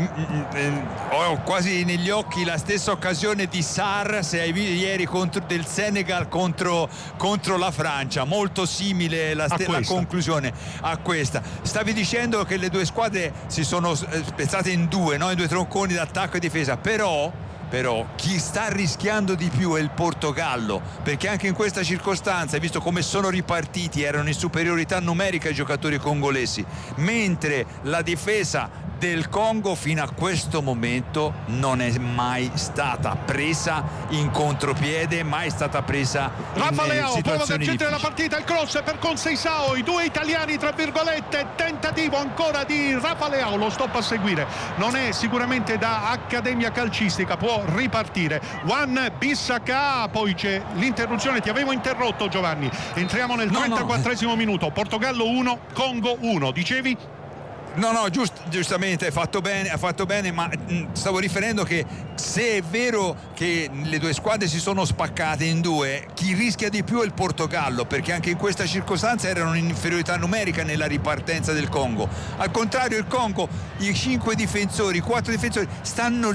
ho quasi negli occhi la stessa occasione di Sarr, se hai visto ieri, del Senegal contro la Francia, molto simile la conclusione a questa. Stavi dicendo che le due squadre si sono spezzate in due, no? In due tronconi d'attacco e difesa, però chi sta rischiando di più è il Portogallo, perché anche in questa circostanza, visto come sono ripartiti, erano in superiorità numerica i giocatori congolesi, mentre la difesa del Congo fino a questo momento non è mai stata presa in contropiede, mai stata presa in situazioni difficili. Della partita, il cross per Conceição, i due italiani tra virgolette, tentativo ancora di Rafa Leao, lo stop a seguire non è sicuramente da accademia calcistica, può ripartire Wan-Bissaka, poi c'è l'interruzione, ti avevo interrotto Giovanni, entriamo nel 34esimo minuto, Portogallo 1 Congo 1, dicevi? No, giustamente, ha fatto bene, ma stavo riferendo che se è vero che le due squadre si sono spaccate in due, chi rischia di più è il Portogallo, perché anche in questa circostanza erano in inferiorità numerica nella ripartenza del Congo. Al contrario, il Congo, i 4 difensori stanno lì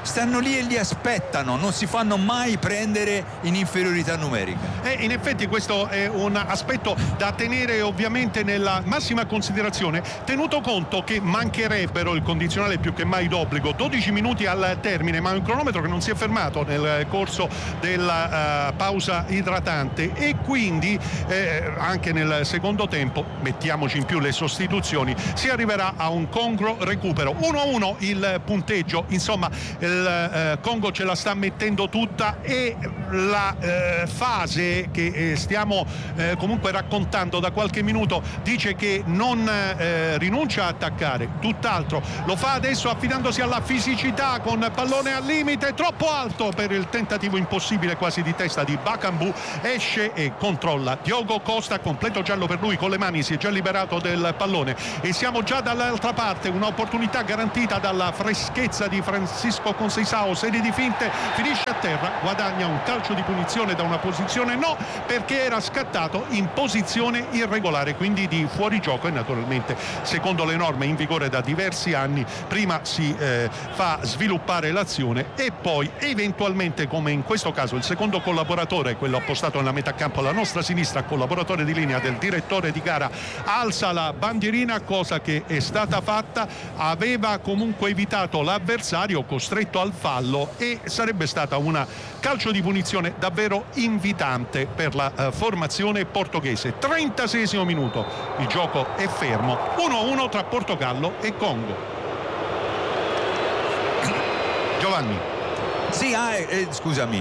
stanno lì e li aspettano, non si fanno mai prendere in inferiorità numerica. In effetti questo è un aspetto da tenere ovviamente nella massima considerazione, tenuto conto che mancherebbero, il condizionale più che mai d'obbligo, 12 minuti al termine, ma un cronometro che non si è fermato nel corso della pausa idratante, e quindi anche nel secondo tempo, mettiamoci in più le sostituzioni, si arriverà a un congruo recupero. 1-1 il punteggio, insomma il Congo ce la sta mettendo tutta, e la fase che stiamo comunque raccontando da qualche minuto dice che non rinuncia a attaccare, tutt'altro, lo fa adesso affidandosi alla fisicità con pallone al limite, troppo alto per il tentativo impossibile quasi di testa di Bakambu, esce e controlla Diogo Costa, completo giallo per lui, con le mani si è già liberato del pallone e siamo già dall'altra parte, un'opportunità garantita dalla freschezza di Francisco Conceição, serie di finte, finisce a terra, guadagna un calcio di punizione da una posizione no, perché era scattato in posizione irregolare, quindi di fuorigioco, e naturalmente secondo le norme in vigore da diversi anni prima si fa sviluppare l'azione e poi eventualmente, come in questo caso il secondo collaboratore, quello appostato nella metà campo alla nostra sinistra, collaboratore di linea del direttore di gara, alza la bandierina, cosa che è stata fatta, aveva comunque evitato l'avversario costretto al fallo e sarebbe stata una calcio di punizione davvero invitante per la formazione portoghese. 36esimo minuto, il gioco è fermo, 1-1 tra Portogallo e Congo. Giovanni. Sì, scusami,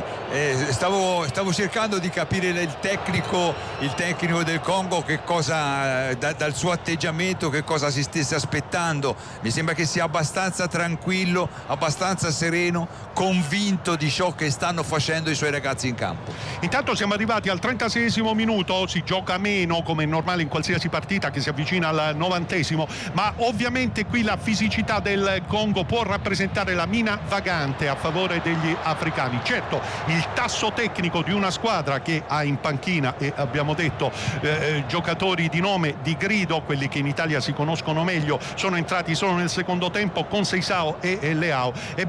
stavo cercando di capire il tecnico del Congo che cosa, dal suo atteggiamento, che cosa si stesse aspettando. Mi sembra che sia abbastanza tranquillo, abbastanza sereno, convinto di ciò che stanno facendo i suoi ragazzi in campo. Intanto siamo arrivati al 36esimo minuto, si gioca meno come è normale in qualsiasi partita che si avvicina al 90esimo, ma ovviamente qui la fisicità del Congo può rappresentare la mina vagante a favore degli africani. Certo, il tasso tecnico di una squadra che ha in panchina, e abbiamo detto giocatori di nome, di grido, quelli che in Italia si conoscono meglio, sono entrati solo nel secondo tempo, Conceição e Leao,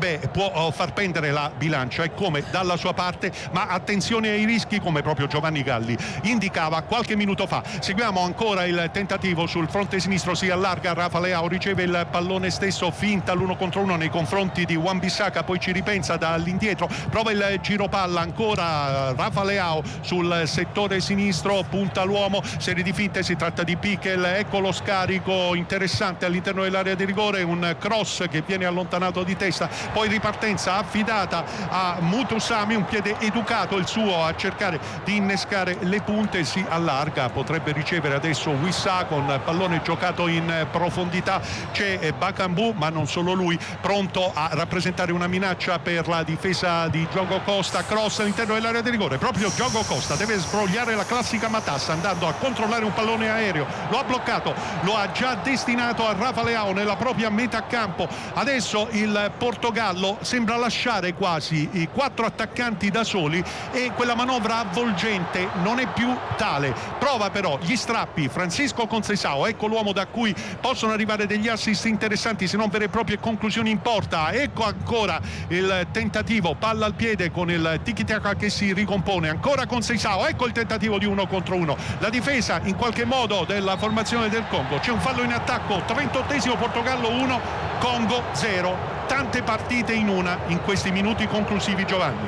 può far pendere la bilancia, e come dalla sua parte, ma attenzione ai rischi, come proprio Giovanni Galli indicava qualche minuto fa. Seguiamo ancora il tentativo sul fronte sinistro, si allarga Rafa Leao, riceve il pallone stesso, finta l'1 contro 1 nei confronti di Wan-Bissaka, poi ci ripensa dall'indietro, prova il giro palla, ancora Rafa Leao sul settore sinistro, punta l'uomo, serie di finte, si tratta di Piquel, ecco lo scarico interessante all'interno dell'area di rigore, un cross che viene allontanato di testa, poi ripartenza affidata a Mutusami, un piede educato il suo a cercare di innescare le punte, si allarga, potrebbe ricevere adesso Wissa con pallone giocato in profondità, c'è Bakambu, ma non solo lui, pronto a rappresentare una minaccia per la difesa di Diogo Costa, cross all'interno dell'area di rigore, proprio Diogo Costa deve sbrogliare la classica matassa andando a controllare un pallone aereo, lo ha bloccato, lo ha già destinato a Rafa Leao nella propria metà campo. Adesso il Portogallo sembra lasciare quasi i 4 attaccanti da soli e quella manovra avvolgente non è più tale, prova però gli strappi Francisco Conceição, ecco l'uomo da cui possono arrivare degli assist interessanti se non vere e proprie conclusioni in porta, ecco ancora il tentativo, palla al piede con il tiki-taka che si ricompone, ancora Conceição, ecco il tentativo di 1 contro 1, la difesa in qualche modo della formazione del Congo, c'è un fallo in attacco, 38esimo, Portogallo 1 Congo 0, tante partite in una in questi minuti conclusivi, Giovanni.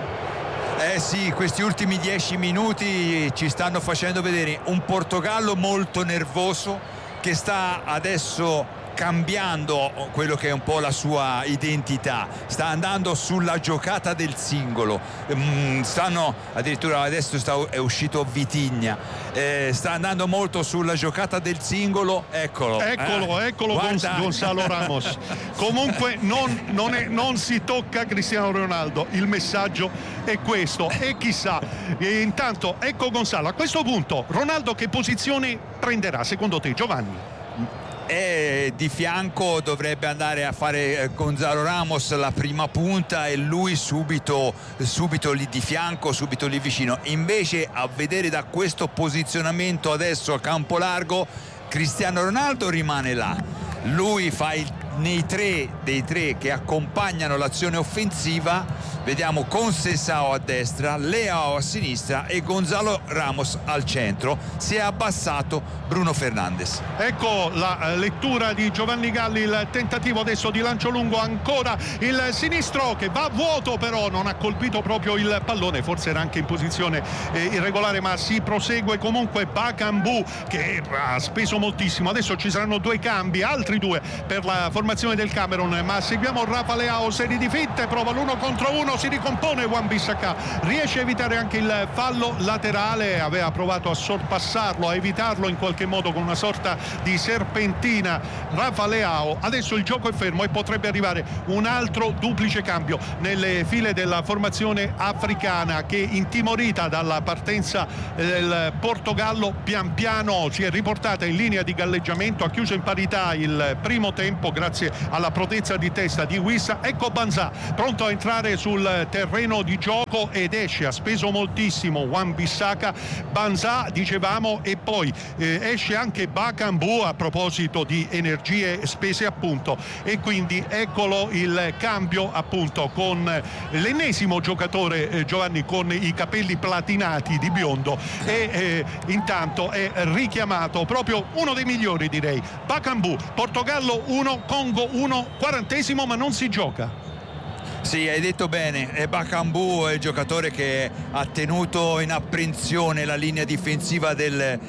Sì, questi ultimi 10 minuti ci stanno facendo vedere un Portogallo molto nervoso che sta adesso cambiando quello che è un po' la sua identità, sta andando sulla giocata del singolo, stanno addirittura adesso è uscito Vitinha, sta andando molto sulla giocata del singolo, eccolo Gonzalo Ramos. Comunque non si tocca Cristiano Ronaldo, il messaggio è questo, e chissà, intanto ecco Gonzalo, a questo punto Ronaldo che posizione prenderà secondo te, Giovanni? Di fianco dovrebbe andare a fare Gonzalo Ramos la prima punta e lui subito lì di fianco, subito lì vicino. Invece, a vedere da questo posizionamento adesso a campo largo, Cristiano Ronaldo rimane là, lui fa dei tre che accompagnano l'azione offensiva vediamo Conceição a destra, Leao a sinistra e Gonzalo Ramos al centro. Si è abbassato Bruno Fernandes. Ecco la lettura di Giovanni Galli, il tentativo adesso di lancio lungo, ancora il sinistro che va a vuoto, però non ha colpito proprio il pallone, forse era anche in posizione irregolare, ma si prosegue comunque. Bakambu che ha speso moltissimo, adesso ci saranno due cambi, altri due per la formazione del Camerun, ma seguiamo Rafa Leao, serie di finte, prova l'uno contro uno, si ricompone Wan-Bissaka, riesce a evitare anche il fallo laterale, aveva provato a sorpassarlo, a evitarlo in qualche modo con una sorta di serpentina Rafa Leao. Adesso il gioco è fermo e potrebbe arrivare un altro duplice cambio nelle file della formazione africana, che intimorita dalla partenza del Portogallo pian piano si è riportata in linea di galleggiamento, ha chiuso in parità il primo tempo grazie alla prodezza di testa di Wissa. Ecco Banza pronto a entrare sul terreno di gioco ed esce, ha speso moltissimo Wan-Bissaka, Banza dicevamo, e poi esce anche Bakambu a proposito di energie spese appunto, e quindi eccolo il cambio appunto con l'ennesimo giocatore Giovanni con i capelli platinati di biondo, e intanto è richiamato proprio uno dei migliori, direi, Bakambu. Portogallo 1, Congo 1, 40esimo, ma non si gioca. Sì, hai detto bene, Bakambu è il giocatore che ha tenuto in apprensione la linea difensiva del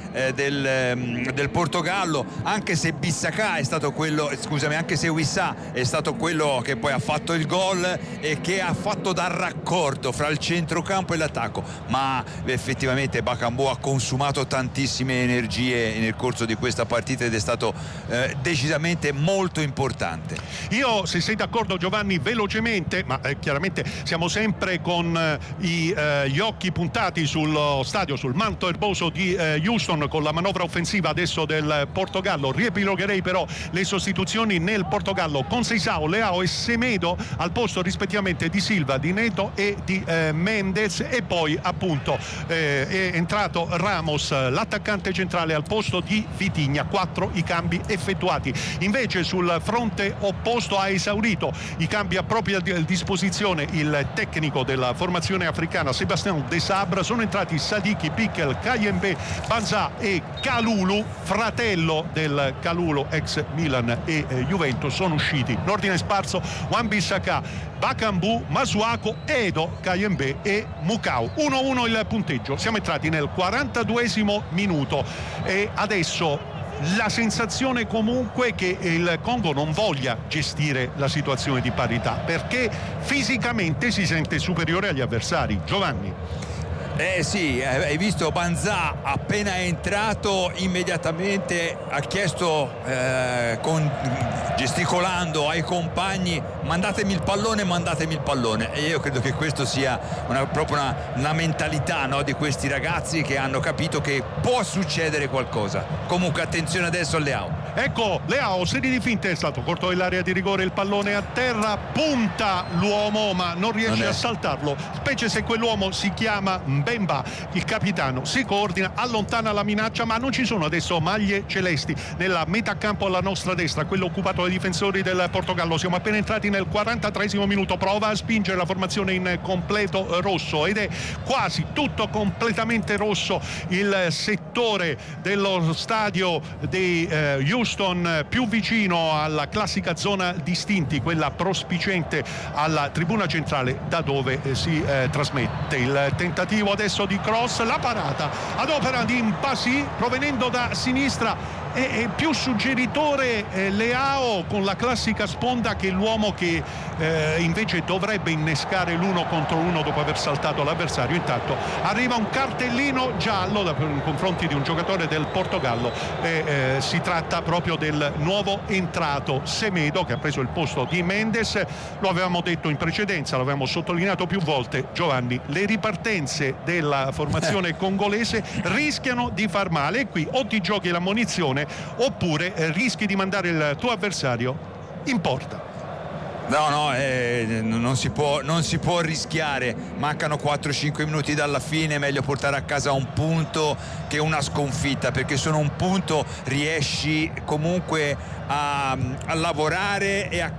Portogallo, anche se Bissaka è stato quello, anche se Wissa è stato quello che poi ha fatto il gol e che ha fatto da raccordo fra il centrocampo e l'attacco, ma effettivamente Bakambu ha consumato tantissime energie nel corso di questa partita ed è stato decisamente molto importante. Io, se sei d'accordo Giovanni, velocemente, ma chiaramente siamo sempre con gli occhi puntati sullo stadio, sul manto erboso di Houston, con la manovra offensiva adesso del Portogallo. Riepilogherei però le sostituzioni nel Portogallo: Conceição, Leao e Semedo al posto rispettivamente di Silva, di Neto e di Mendes, e poi appunto è entrato Ramos, l'attaccante centrale, al posto di Vitinha. 4 i cambi effettuati. Invece sul fronte opposto ha esaurito i cambi a propria disposizione il tecnico della formazione africana Sébastien Desabre. Sono entrati Sadiki, Piquel, Kayembe, Banza e Kalulu, fratello del Kalulu ex Milan e Juventus. Sono usciti in ordine sparso Wan-Bissaka, Bakambu, Masuaku, Edo, Kayembe e Mukau. 1-1 il punteggio, siamo entrati nel 42esimo minuto e adesso la sensazione comunque che il Congo non voglia gestire la situazione di parità, perché fisicamente si sente superiore agli avversari. Giovanni. Sì, hai visto Banza appena è entrato immediatamente ha chiesto gesticolando ai compagni: mandatemi il pallone, e io credo che questo sia proprio una mentalità, no, di questi ragazzi che hanno capito che può succedere qualcosa. Comunque attenzione adesso a Leao. Ecco Leao, serie di finte, è stato corto dell'area di rigore, il pallone a terra, punta l'uomo ma non riesce a saltarlo, specie se quell'uomo si chiama Mbemba. Il capitano si coordina, allontana la minaccia, ma non ci sono adesso maglie celesti nella metà campo alla nostra destra, quello occupato dai difensori del Portogallo. Siamo appena entrati nel 43esimo minuto, prova a spingere la formazione in completo rosso ed è quasi tutto completamente rosso il settore dello stadio di Houston, più vicino alla classica zona distinti, quella prospiciente alla tribuna centrale da dove si trasmette. Il tentativo adesso di cross, la parata ad opera di Mpassi provenendo da sinistra, è più suggeritore Leao con la classica sponda che l'uomo che invece dovrebbe innescare l'1 contro 1 dopo aver saltato l'avversario. Intanto arriva un cartellino giallo nei confronti di un giocatore del Portogallo, si tratta proprio del nuovo entrato Semedo, che ha preso il posto di Mendes. Lo avevamo detto in precedenza, lo avevamo sottolineato più volte, Giovanni, le ripartenze della formazione congolese rischiano di far male, e qui o ti giochi l'ammonizione oppure rischi di mandare il tuo avversario in porta. Non si può rischiare, mancano 4-5 minuti dalla fine, meglio portare a casa un punto che una sconfitta, perché solo un punto riesci comunque a lavorare e a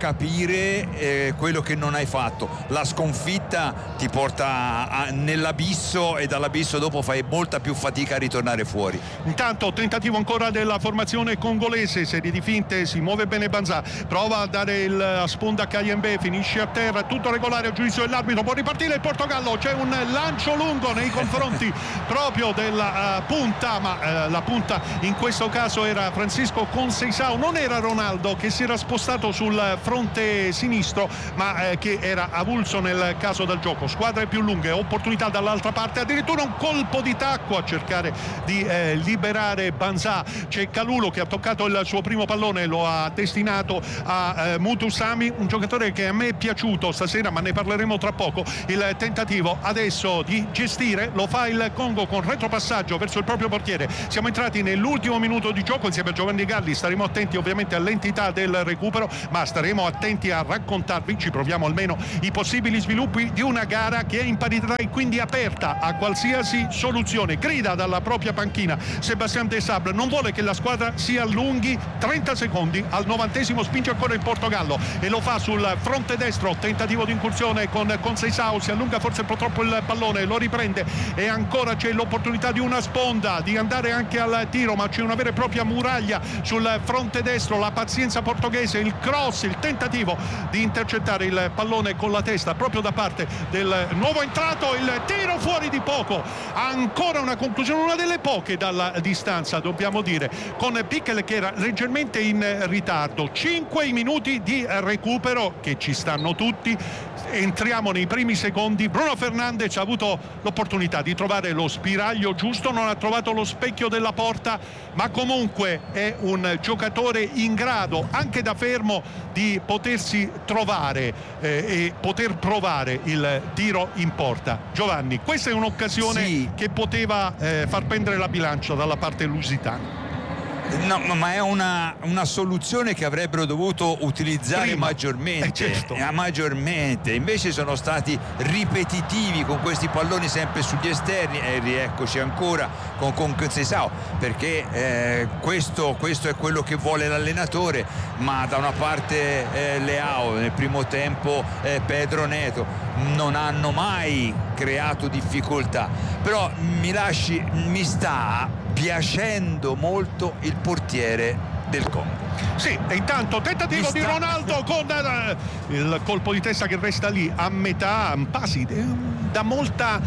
capire quello che non hai fatto. La sconfitta ti porta nell'abisso e dall'abisso dopo fai molta più fatica a ritornare fuori. Intanto tentativo ancora della formazione congolese, serie di finte, si muove bene Banzà, prova a dare la sponda a Kayembe, finisce a terra, tutto regolare a giudizio dell'arbitro, può ripartire il Portogallo, c'è un lancio lungo nei confronti proprio della punta, ma la punta in questo caso era Francisco Conceição, non era Ronaldo che si era spostato sul fronte sinistro, ma che era avulso nel caso del gioco. Squadre più lunghe, opportunità dall'altra parte, addirittura un colpo di tacco a cercare di liberare Banzà. C'è Calulo che ha toccato il suo primo pallone, lo ha destinato a Mutusami, un giocatore che a me è piaciuto stasera, ma ne parleremo tra poco. Il tentativo adesso di gestire lo fa il Congo con retropassaggio verso il proprio portiere. Siamo entrati nell'ultimo minuto di gioco insieme a Giovanni Galli, staremo attenti ovviamente all'entità del recupero, ma staremo attenti a raccontarvi, ci proviamo almeno, i possibili sviluppi di una gara che è in parità e quindi aperta a qualsiasi soluzione. Grida dalla propria panchina Sébastien Desabre, non vuole che la squadra si allunghi. 30 secondi al 90esimo, spinge ancora il Portogallo e lo fa sul fronte destro, tentativo di incursione con Conceição, si allunga forse un po' troppo il pallone, lo riprende e ancora c'è l'opportunità di una sponda, di andare anche al tiro, ma c'è una vera e propria muraglia sul fronte destro. La pazienza portoghese, il cross, il tentativo di intercettare il pallone con la testa proprio da parte del nuovo entrato, il tiro fuori di poco, ancora una conclusione, una delle poche dalla distanza dobbiamo dire, con Pickel che era leggermente in ritardo. 5 minuti di recupero che ci stanno tutti, entriamo nei primi secondi. Bruno Fernandes ha avuto l'opportunità di trovare lo spiraglio giusto, non ha trovato lo specchio della porta, ma comunque è un giocatore in grado anche da fermo di potersi trovare e poter provare il tiro in porta. Giovanni, questa è un'occasione che poteva far pendere la bilancia dalla parte lusitana. No, ma è una soluzione che avrebbero dovuto utilizzare prima, maggiormente, certo. maggiormente. Invece sono stati ripetitivi con questi palloni sempre sugli esterni e rieccoci ancora con Conceição, perché questo è quello che vuole l'allenatore, ma da una parte Leao, nel primo tempo Pedro Neto non hanno mai creato difficoltà, però mi sta piacendo molto il portiere del Congo. Sì, e intanto tentativo di Ronaldo con il colpo di testa che resta lì a metà, passi da molta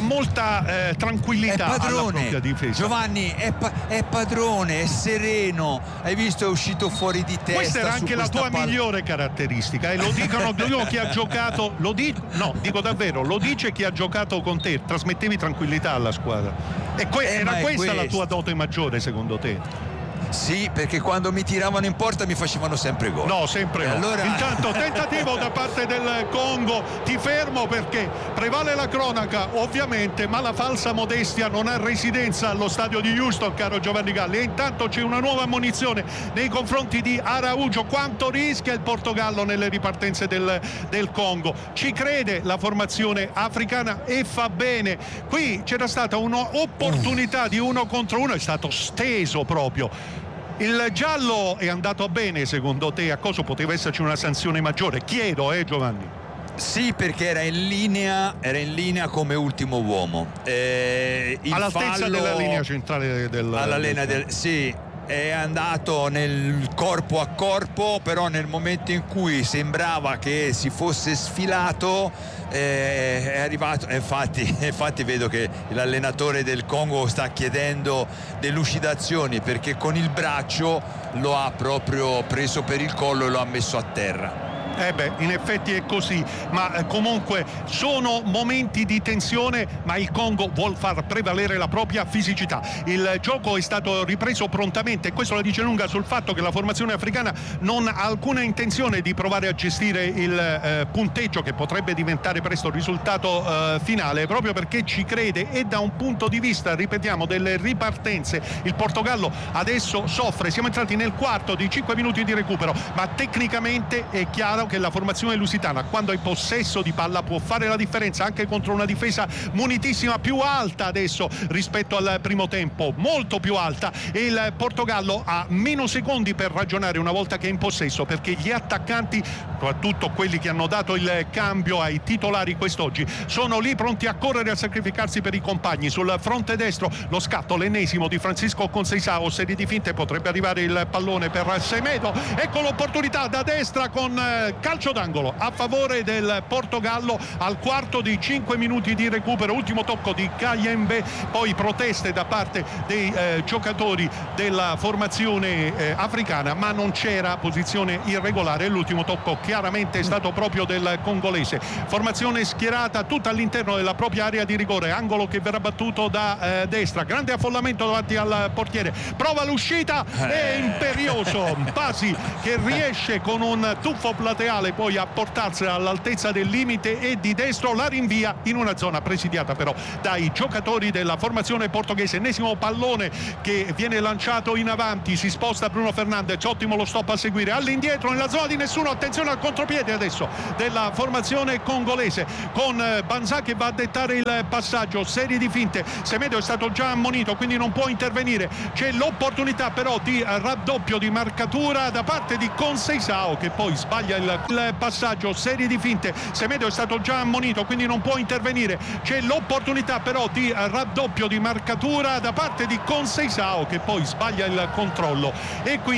tranquillità alla propria difesa. Giovanni è padrone, è sereno, hai visto, è uscito fuori di testa. Questa era anche la tua migliore caratteristica e lo dicono chi ha giocato, dico davvero, lo dice chi ha giocato con te, trasmettevi tranquillità alla squadra. Era questa la tua dote maggiore secondo te? Sì, perché quando mi tiravano in porta mi facevano sempre gol. No, sempre no. Allora... Intanto tentativo da parte del Congo, ti fermo perché prevale la cronaca ovviamente, ma la falsa modestia non ha residenza allo stadio di Houston, caro Giovanni Galli. E intanto c'è una nuova ammonizione nei confronti di Araújo. Quanto rischia il Portogallo nelle ripartenze del Congo? Ci crede la formazione africana e fa bene. Qui c'era stata un'opportunità di 1 contro 1, è stato steso proprio. Il giallo è andato bene secondo te? A cosa poteva esserci una sanzione maggiore? Chiedo, Giovanni. Sì, perché era in linea come ultimo uomo. All'altezza della linea centrale sì, è andato nel corpo a corpo, però nel momento in cui sembrava che si fosse sfilato è arrivato. Infatti vedo che l'allenatore del Congo sta chiedendo delucidazioni, perché con il braccio lo ha proprio preso per il collo e lo ha messo a terra. In effetti è così, ma comunque sono momenti di tensione, ma il Congo vuol far prevalere la propria fisicità. Il gioco è stato ripreso prontamente e questo la dice lunga sul fatto che la formazione africana non ha alcuna intenzione di provare a gestire il punteggio che potrebbe diventare presto il risultato finale, proprio perché ci crede. E da un punto di vista, ripetiamo, delle ripartenze, il Portogallo adesso soffre. Siamo entrati nel quarto di 5 minuti di recupero, ma tecnicamente è chiaro che la formazione lusitana, quando è possesso di palla, può fare la differenza anche contro una difesa munitissima, più alta adesso rispetto al primo tempo, molto più alta, e il Portogallo ha meno secondi per ragionare una volta che è in possesso, perché gli attaccanti, soprattutto quelli che hanno dato il cambio ai titolari quest'oggi, sono lì pronti a correre, a sacrificarsi per i compagni. Sul fronte destro lo scatto, l'ennesimo di Francisco Conceição, serie di finte, potrebbe arrivare il pallone per Semedo, ecco l'opportunità da destra con calcio d'angolo a favore del Portogallo al quarto di 5 minuti di recupero, ultimo tocco di Kayembe, poi proteste da parte dei giocatori della formazione africana, ma non c'era posizione irregolare, l'ultimo tocco chiaramente è stato proprio del congolese. Formazione schierata tutta all'interno della propria area di rigore, angolo che verrà battuto da destra, grande affollamento davanti al portiere, prova l'uscita, è imperioso Pasi che riesce con un tuffo plateale poi a portarsela all'altezza del limite e di destro la rinvia in una zona presidiata però dai giocatori della formazione portoghese. Ennesimo pallone che viene lanciato in avanti, si sposta Bruno Fernandes, ottimo lo stop a seguire, all'indietro nella zona di nessuno, attenzione al contropiede adesso della formazione congolese con Banza che va a dettare il passaggio, serie di finte, Semedo è stato già ammonito quindi non può intervenire, c'è l'opportunità però di raddoppio di marcatura da parte di Conceição che poi sbaglia il passaggio, serie di finte, Semedo è stato già ammonito quindi non può intervenire, c'è l'opportunità però di raddoppio di marcatura da parte di Conceição che poi sbaglia il controllo e quindi